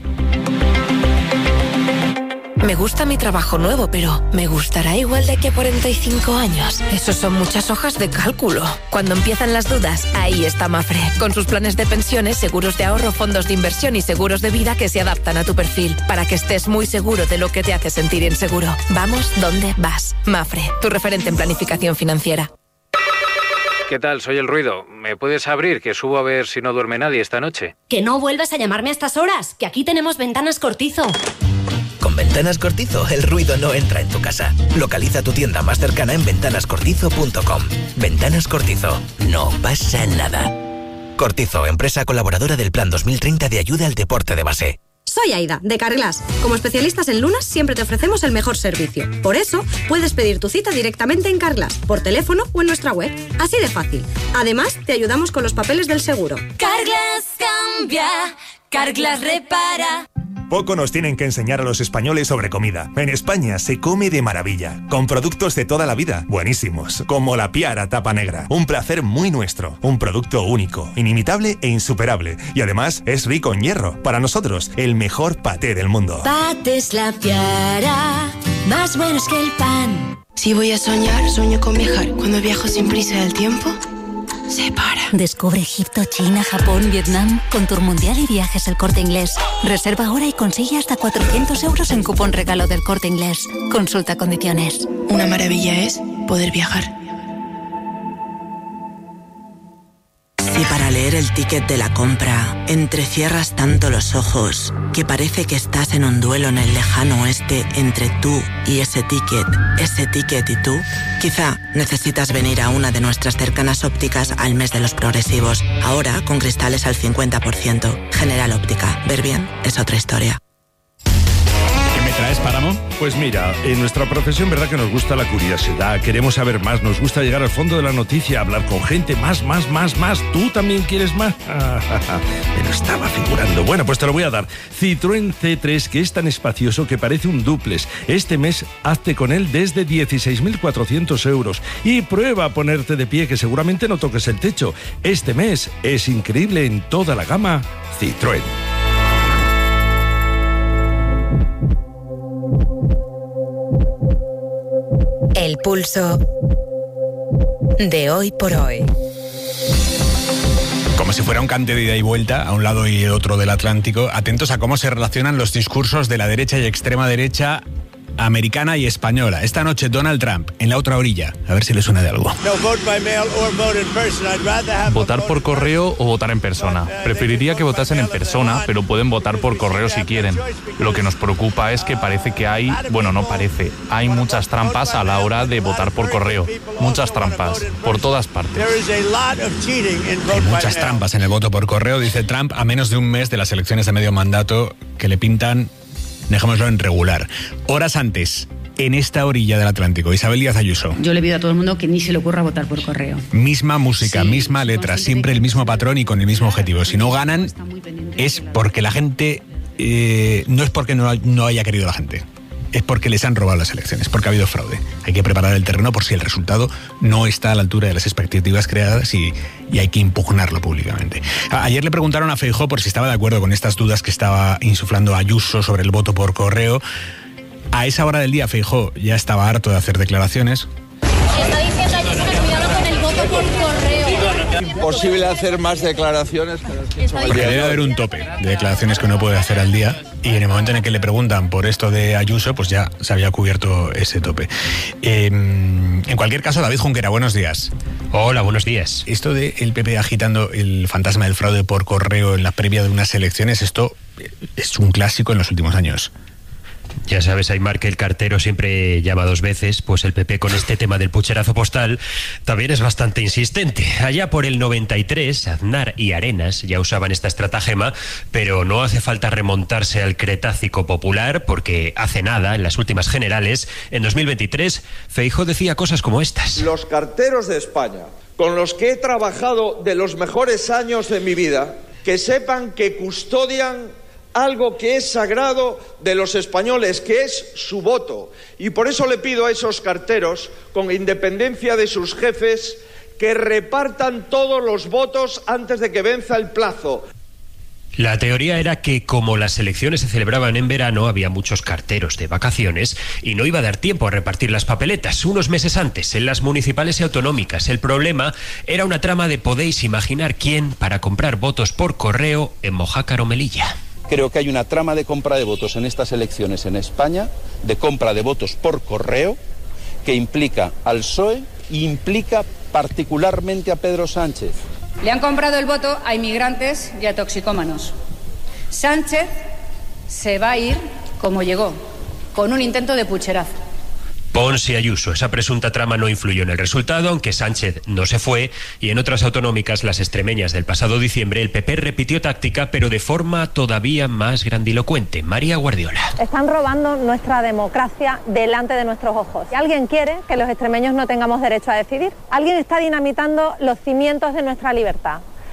Me gusta mi trabajo nuevo, pero ¿me gustará igual de aquí a 45 años? Esos son muchas hojas de cálculo. Cuando empiezan las dudas, ahí está Mafre, con sus planes de pensiones, seguros de ahorro, fondos de inversión y seguros de vida que se adaptan a tu perfil, para que estés muy seguro de lo que te hace sentir inseguro. Vamos donde vas. Mafre, tu referente en planificación financiera. ¿Qué tal? Soy El Ruido. ¿Me puedes abrir, que subo a ver si no duerme nadie esta noche? Que no vuelvas a llamarme a estas horas, que aquí tenemos Ventanas Cortizo. Con Ventanas Cortizo, el ruido no entra en tu casa. Localiza tu tienda más cercana en ventanascortizo.com. Ventanas Cortizo. No pasa nada. Cortizo, empresa colaboradora del Plan 2030 de ayuda al deporte de base. Soy Aida, de Carglass. Como especialistas en lunas, siempre te ofrecemos el mejor servicio. Por eso, puedes pedir tu cita directamente en Carglass, por teléfono o en nuestra web. Así de fácil. Además, te ayudamos con los papeles del seguro. Carglass cambia, Carglass repara. Poco nos tienen que enseñar a los españoles sobre comida. En España se come de maravilla, con productos de toda la vida, buenísimos, como la Piara Tapa Negra. Un placer muy nuestro, un producto único, inimitable e insuperable. Y además es rico en hierro. Para nosotros, el mejor paté del mundo. Patés La Piara, más buenos que el pan. Si voy a soñar, sueño con viajar. Cuando viajo sin prisa del tiempo, se para. Descubre Egipto, China, Japón, Vietnam con Tour Mundial y Viajes El Corte Inglés. Reserva ahora y consigue hasta 400 euros en cupón regalo del Corte Inglés. Consulta condiciones. Una maravilla es poder viajar. Si para leer el ticket de la compra entrecierras tanto los ojos que parece que estás en un duelo en el lejano oeste entre tú y ese ticket y tú, quizá necesitas venir a una de nuestras cercanas ópticas al mes de los progresivos. Ahora con cristales al 50%. General Óptica. Ver bien es otra historia. ¿Qué me traes, Páramo? Pues mira, en nuestra profesión, verdad que nos gusta la curiosidad, queremos saber más, nos gusta llegar al fondo de la noticia, hablar con gente, más. ¿Tú también quieres más? Me lo estaba figurando. Bueno, pues te lo voy a dar. Citroën C3, que es tan espacioso que parece un dúplex. Este mes, hazte con él desde 16.400 euros. Y prueba a ponerte de pie, que seguramente no toques el techo. Este mes es increíble en toda la gama Citroën. El pulso de hoy por hoy. Como si fuera un cante de ida y vuelta a un lado y el otro del Atlántico, atentos a cómo se relacionan los discursos de la derecha y extrema derecha americana y española. Esta noche Donald Trump en la otra orilla. A ver si le suena de algo. Votar por correo o votar en persona. Preferiría que votasen en persona, pero pueden votar por correo si quieren. Lo que nos preocupa es que parece que hay hay muchas trampas a la hora de votar por correo. Muchas trampas, por todas partes. Hay muchas trampas en el voto por correo, dice Trump, a menos de un mes de las elecciones de medio mandato que le pintan, dejémoslo en regular. Horas antes, en esta orilla del Atlántico, Isabel Díaz Ayuso. Yo le pido a todo el mundo que ni se le ocurra votar por correo. Misma música, misma letra, siempre el mismo patrón y con el mismo objetivo. Si no ganan, es porque la gente... no es porque no haya querido la gente. Es porque les han robado las elecciones, porque ha habido fraude. Hay que preparar el terreno por si el resultado no está a la altura de las expectativas creadas y hay que impugnarlo públicamente. Ayer le preguntaron a Feijóo por si estaba de acuerdo con estas dudas que estaba insuflando Ayuso sobre el voto por correo. A esa hora del día Feijóo ya estaba harto de hacer declaraciones. Está diciendo Ayuso que cuidado con el voto por correo. ¿Imposible hacer más declaraciones? Porque debe haber un tope de declaraciones que uno puede hacer al día y en el momento en el que le preguntan por esto de Ayuso, pues ya se había cubierto ese tope. En cualquier caso, David Junquera, buenos días. Hola, buenos días. Esto de el PP agitando el fantasma del fraude por correo en la previa de unas elecciones, esto es un clásico en los últimos años. Ya sabes, Aymar, que el cartero siempre llama dos veces, pues el PP con este tema del pucherazo postal también es bastante insistente. Allá por el 93, Aznar y Arenas ya usaban esta estratagema, pero no hace falta remontarse al Cretácico popular, porque hace nada, en las últimas generales, en 2023, Feijóo decía cosas como estas. Los carteros de España, con los que he trabajado de los mejores años de mi vida, que sepan que custodian algo que es sagrado de los españoles, que es su voto. Y por eso le pido a esos carteros, con independencia de sus jefes, que repartan todos los votos antes de que venza el plazo. La teoría era que como las elecciones se celebraban en verano, había muchos carteros de vacaciones y no iba a dar tiempo a repartir las papeletas unos meses antes en las municipales y autonómicas. El problema era una trama de podéis imaginar quién para comprar votos por correo en Mojácar o Melilla. Creo que hay una trama de compra de votos en estas elecciones en España, de compra de votos por correo, que implica al PSOE e implica particularmente a Pedro Sánchez. Le han comprado el voto a inmigrantes y a toxicómanos. Sánchez se va a ir como llegó, con un intento de pucherazo. Pons y Ayuso. Esa presunta trama no influyó en el resultado, aunque Sánchez no se fue, y en otras autonómicas, las extremeñas del pasado diciembre, el PP repitió táctica, pero de forma todavía más grandilocuente. María Guardiola. Están robando nuestra democracia delante de nuestros ojos. ¿Alguien quiere que los extremeños no tengamos derecho a decidir? ¿Alguien está dinamitando los cimientos de nuestra libertad?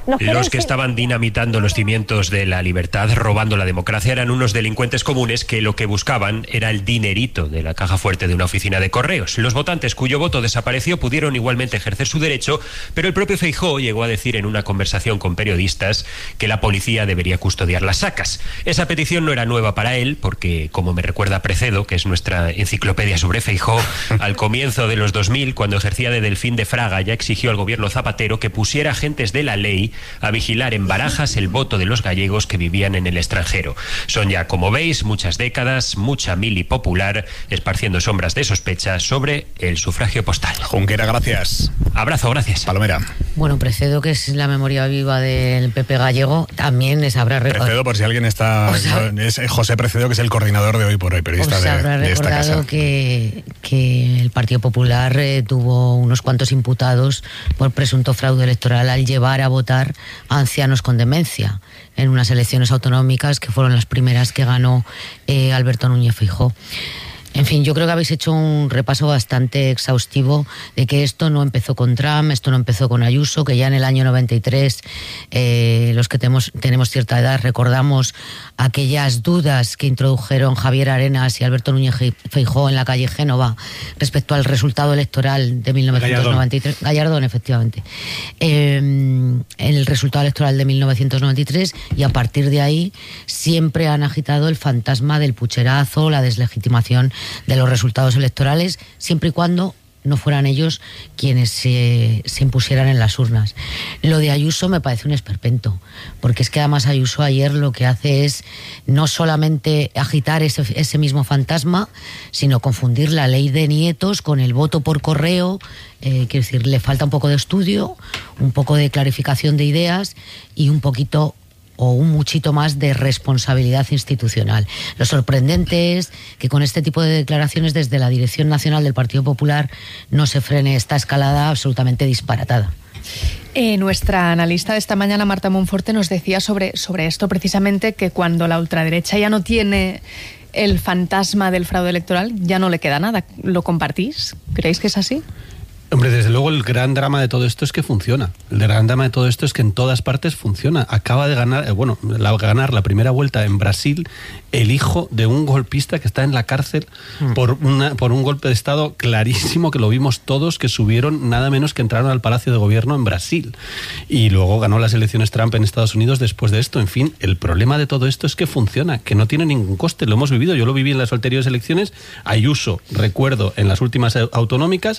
Los que estaban dinamitando los cimientos de la libertad, robando la democracia, eran unos delincuentes comunes que lo que buscaban era el dinerito de la caja fuerte de una oficina de correos. Los votantes cuyo voto desapareció pudieron igualmente ejercer su derecho, pero el propio Feijóo llegó a decir en una conversación con periodistas que la policía debería custodiar las sacas. Esa petición no era nueva para él, porque, como me recuerda Precedo, que es nuestra enciclopedia sobre Feijóo, al comienzo de los 2000, cuando ejercía de Delfín de Fraga, ya exigió al gobierno Zapatero que pusiera agentes de la ley a vigilar en Barajas el voto de los gallegos que vivían en el extranjero. Son ya, como veis, muchas décadas, mucha mili popular, esparciendo sombras de sospecha sobre el sufragio postal. Junquera, gracias. Abrazo, gracias. Palomera. Bueno, Precedo, que es la memoria viva del PP gallego, también les habrá recordado. Precedo, por si alguien está... es José Precedo, que es el coordinador de Hoy por Hoy, periodista de esta casa. Os habrá recordado que el Partido Popular tuvo unos cuantos imputados por presunto fraude electoral al llevar a votar a ancianos con demencia en unas elecciones autonómicas que fueron las primeras que ganó Alberto Núñez Feijóo. En fin, yo creo que habéis hecho un repaso bastante exhaustivo de que esto no empezó con Trump, esto no empezó con Ayuso, que ya en el año 93 los que tenemos cierta edad recordamos aquellas dudas que introdujeron Javier Arenas y Alberto Núñez Feijóo en la calle Génova respecto al resultado electoral de 1993. Gallardón, efectivamente. El resultado electoral de 1993, y a partir de ahí siempre han agitado el fantasma del pucherazo, la deslegitimación de los resultados electorales, siempre y cuando no fueran ellos quienes se impusieran en las urnas. Lo de Ayuso me parece un esperpento, porque es que además Ayuso ayer lo que hace es no solamente agitar ese mismo fantasma, sino confundir la ley de nietos con el voto por correo. Quiero decir, le falta un poco de estudio, un poco de clarificación de ideas y un poquito o un muchito más de responsabilidad institucional. Lo sorprendente es que con este tipo de declaraciones desde la Dirección Nacional del Partido Popular no se frene esta escalada absolutamente disparatada. Nuestra analista de esta mañana, Marta Monforte, nos decía sobre esto precisamente, que cuando la ultraderecha ya no tiene el fantasma del fraude electoral, ya no le queda nada. ¿Lo compartís? ¿Creéis que es así? Hombre, desde luego el gran drama de todo esto es que funciona. El gran drama de todo esto es que en todas partes funciona. Acaba de ganar, ganar la primera vuelta en Brasil el hijo de un golpista que está en la cárcel por un golpe de Estado clarísimo, que lo vimos todos, que subieron nada menos que entraron al Palacio de Gobierno en Brasil. Y luego ganó las elecciones Trump en Estados Unidos después de esto. En fin, el problema de todo esto es que funciona, que no tiene ningún coste. Lo hemos vivido, yo lo viví en las anteriores elecciones. Ayuso, recuerdo, en las últimas autonómicas,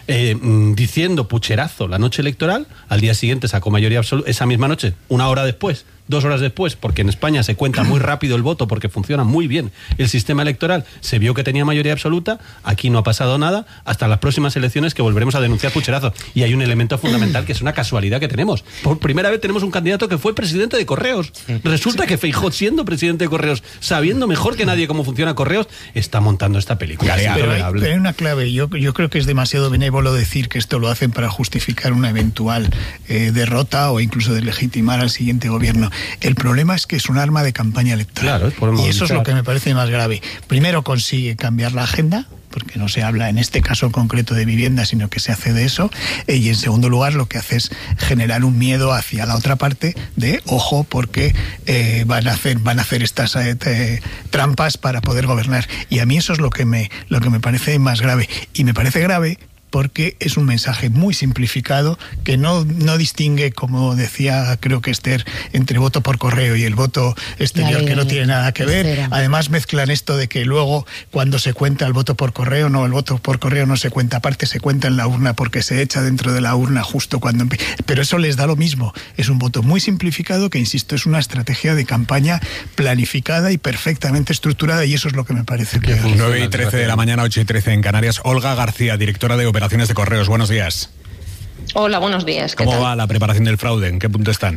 diciendo pucherazo la noche electoral, al día siguiente sacó mayoría absoluta, esa misma noche, una hora después, 2 horas después, porque en España se cuenta muy rápido el voto, porque funciona muy bien el sistema electoral, se vio que tenía mayoría absoluta. Aquí no ha pasado nada hasta las próximas elecciones, que volveremos a denunciar pucherazo. Y hay un elemento fundamental, que es una casualidad que tenemos. Por primera vez tenemos un candidato que fue presidente de Correos. Resulta que Feijóo, siendo presidente de Correos, sabiendo mejor que nadie cómo funciona Correos, está montando esta película. Pero hay una clave. Yo creo que es demasiado benévolo decir que esto lo hacen para justificar una eventual derrota o incluso deslegitimar al siguiente gobierno. El problema es que es un arma de campaña electoral. Claro, y eso es lo que me parece más grave. Primero, consigue cambiar la agenda, porque no se habla en este caso concreto de vivienda, sino que se hace de eso. Y en segundo lugar, lo que hace es generar un miedo hacia la otra parte de, ojo, porque van a hacer estas trampas para poder gobernar. Y a mí eso es lo que me parece más grave. Y me parece grave porque es un mensaje muy simplificado que no distingue, como decía creo que Esther, entre voto por correo y el voto exterior, que no tiene nada que ver. Además mezclan esto de que luego cuando se cuenta el voto por correo, no, el voto por correo no se cuenta aparte, se cuenta en la urna porque se echa dentro de la urna justo cuando empieza. Pero eso les da lo mismo. Es un voto muy simplificado que, insisto, es una estrategia de campaña planificada y perfectamente estructurada, y eso es lo que me parece que... 9:13 de la mañana, 8:13 en Canarias. Olga García, directora de Operaciones de Correos. Buenos días. Hola, buenos días. ¿Cómo va la preparación del fraude? ¿En qué punto están?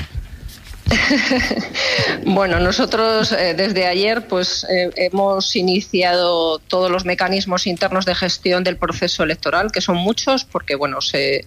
Bueno, nosotros desde ayer hemos iniciado todos los mecanismos internos de gestión del proceso electoral, que son muchos, porque bueno,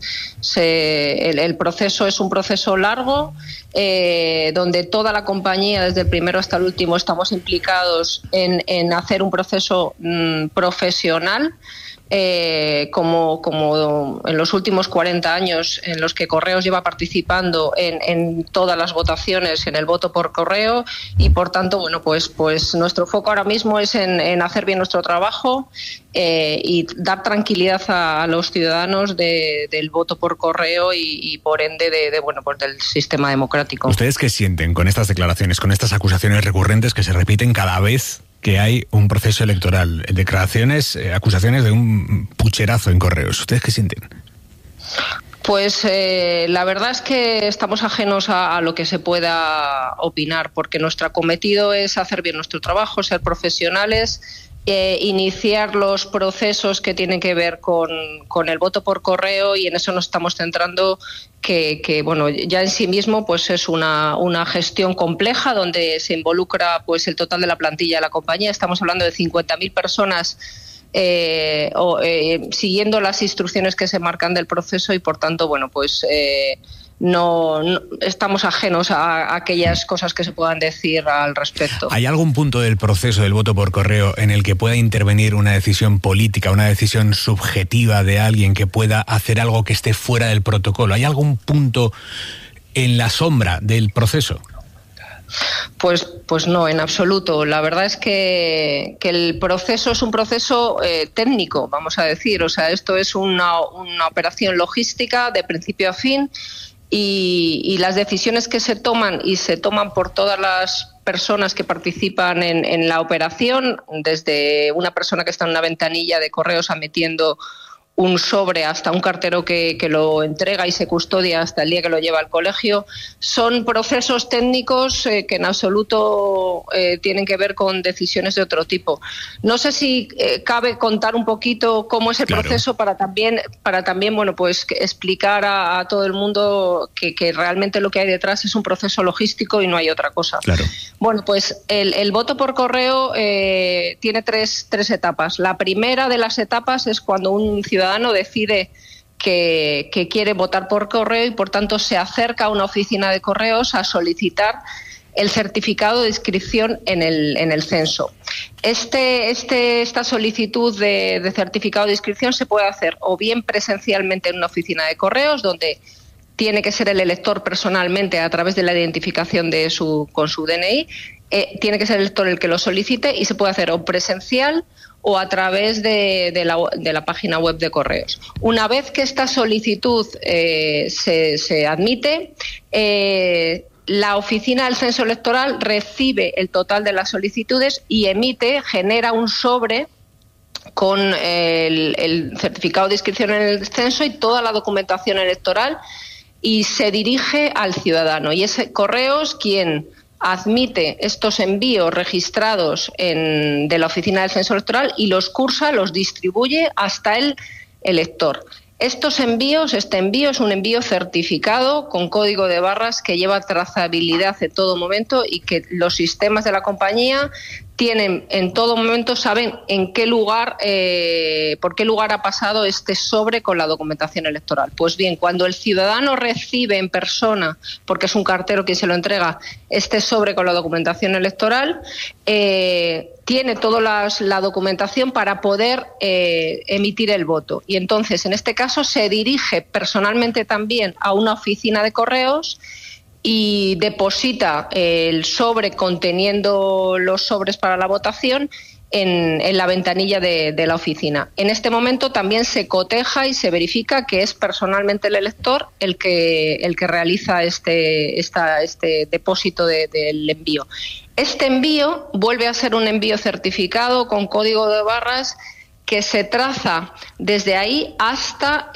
el proceso es un proceso largo, donde toda la compañía, desde el primero hasta el último, estamos implicados en hacer un proceso profesional, como en los últimos 40 años en los que Correos lleva participando en todas las votaciones, en el voto por correo, y por tanto, bueno, pues nuestro foco ahora mismo es en hacer bien nuestro trabajo y dar tranquilidad a los ciudadanos del voto por correo y por ende del sistema democrático. ¿Ustedes qué sienten con estas declaraciones, con estas acusaciones recurrentes que se repiten cada vez que hay un proceso electoral? Declaraciones, acusaciones de un pucherazo en Correos. ¿Ustedes qué sienten? Pues la verdad es que estamos ajenos a lo que se pueda opinar, porque nuestro acometido es hacer bien nuestro trabajo, ser profesionales, iniciar los procesos que tienen que ver con el voto por correo, y en eso nos estamos centrando, que bueno, ya en sí mismo pues es una gestión compleja donde se involucra pues el total de la plantilla de la compañía. Estamos hablando de 50.000 personas siguiendo las instrucciones que se marcan del proceso, y por tanto, bueno, pues no estamos ajenos a aquellas cosas que se puedan decir al respecto. ¿Hay algún punto del proceso del voto por correo en el que pueda intervenir una decisión política, una decisión subjetiva de alguien que pueda hacer algo que esté fuera del protocolo? ¿Hay algún punto en la sombra del proceso? Pues no, en absoluto. La verdad es que el proceso es un proceso técnico, vamos a decir. O sea, esto es una operación logística de principio a fin, y las decisiones que se toman por todas las personas que participan en la operación, desde una persona que está en una ventanilla de Correos metiendo un sobre hasta un cartero que lo entrega y se custodia hasta el día que lo lleva al colegio, son procesos técnicos que en absoluto tienen que ver con decisiones de otro tipo. No sé si cabe contar un poquito cómo es el proceso para también bueno, pues explicar a todo el mundo que realmente lo que hay detrás es un proceso logístico y no hay otra cosa. Claro. Bueno, pues el voto por correo tiene tres etapas. La primera de las etapas es cuando un ciudadano decide que quiere votar por correo y por tanto se acerca a una oficina de Correos a solicitar el certificado de inscripción en el censo. Esta solicitud de certificado de inscripción se puede hacer o bien presencialmente en una oficina de Correos, donde tiene que ser el elector personalmente a través de la identificación con su DNI, tiene que ser el elector el que lo solicite, y se puede hacer o presencial o a través de la página web de Correos. Una vez que esta solicitud se admite, la oficina del censo electoral recibe el total de las solicitudes y genera un sobre con el certificado de inscripción en el censo y toda la documentación electoral, y se dirige al ciudadano. Y es Correos quien admite estos envíos registrados de la oficina del censo electoral y los cursa, los distribuye hasta el elector. Este envío es un envío certificado con código de barras que lleva trazabilidad en todo momento, y que los sistemas de la compañía tienen en todo momento, saben en qué lugar, por qué lugar ha pasado este sobre con la documentación electoral. Pues bien, cuando el ciudadano recibe en persona, porque es un cartero quien se lo entrega, este sobre con la documentación electoral, tiene toda la documentación para poder emitir el voto. Y entonces, en este caso, se dirige personalmente también a una oficina de Correos y deposita el sobre conteniendo los sobres para la votación en la ventanilla de la oficina. En este momento también se coteja y se verifica que es personalmente el elector el que realiza este depósito del envío. Este envío vuelve a ser un envío certificado con código de barras que se traza desde ahí hasta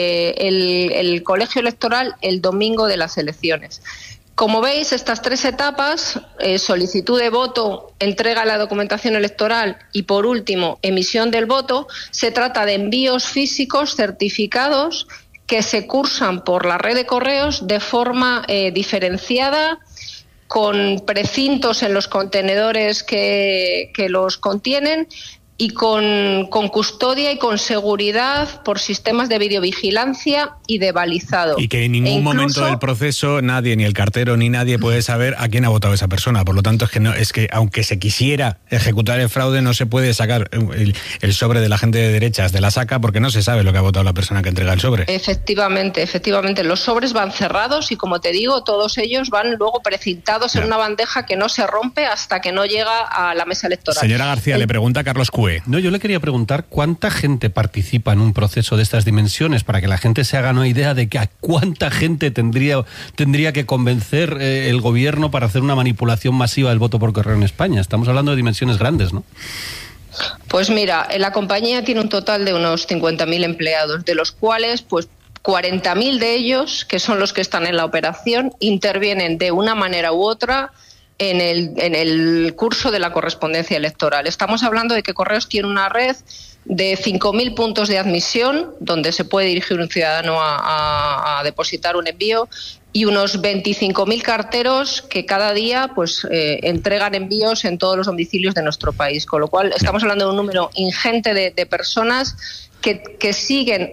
el colegio electoral el domingo de las elecciones. Como veis, estas tres etapas, solicitud de voto, entrega de la documentación electoral y, por último, emisión del voto, se trata de envíos físicos certificados que se cursan por la red de Correos de forma diferenciada, con precintos en los contenedores que los contienen, y con custodia y con seguridad por sistemas de videovigilancia y de balizado. Y que en ningún momento del proceso nadie, ni el cartero ni nadie puede saber a quién ha votado esa persona. Por lo tanto, es que aunque se quisiera ejecutar el fraude, no se puede sacar el sobre de la gente de derechas de la saca porque no se sabe lo que ha votado la persona que entrega el sobre. Efectivamente. Los sobres van cerrados y, como te digo, todos ellos van luego precintados en una bandeja que no se rompe hasta que no llega a la mesa electoral. Señora García, le pregunta a Carlos Cue. No, yo le quería preguntar cuánta gente participa en un proceso de estas dimensiones para que la gente se haga una idea de que a cuánta gente tendría que convencer el gobierno para hacer una manipulación masiva del voto por correo en España. Estamos hablando de dimensiones grandes, ¿no? Pues mira, la compañía tiene un total de unos 50.000 empleados, de los cuales pues 40.000 de ellos, que son los que están en la operación, intervienen de una manera u otra en el curso de la correspondencia electoral. Estamos hablando de que Correos tiene una red de 5.000 puntos de admisión, donde se puede dirigir un ciudadano a depositar un envío, y unos 25.000 carteros que cada día pues entregan envíos en todos los domicilios de nuestro país. Con lo cual estamos hablando de un número ingente de personas que siguen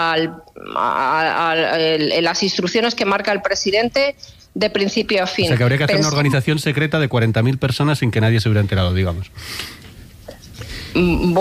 las instrucciones que marca el presidente de principio a fin. O sea, que habría que hacer una organización secreta de 40.000 personas sin que nadie se hubiera enterado, digamos.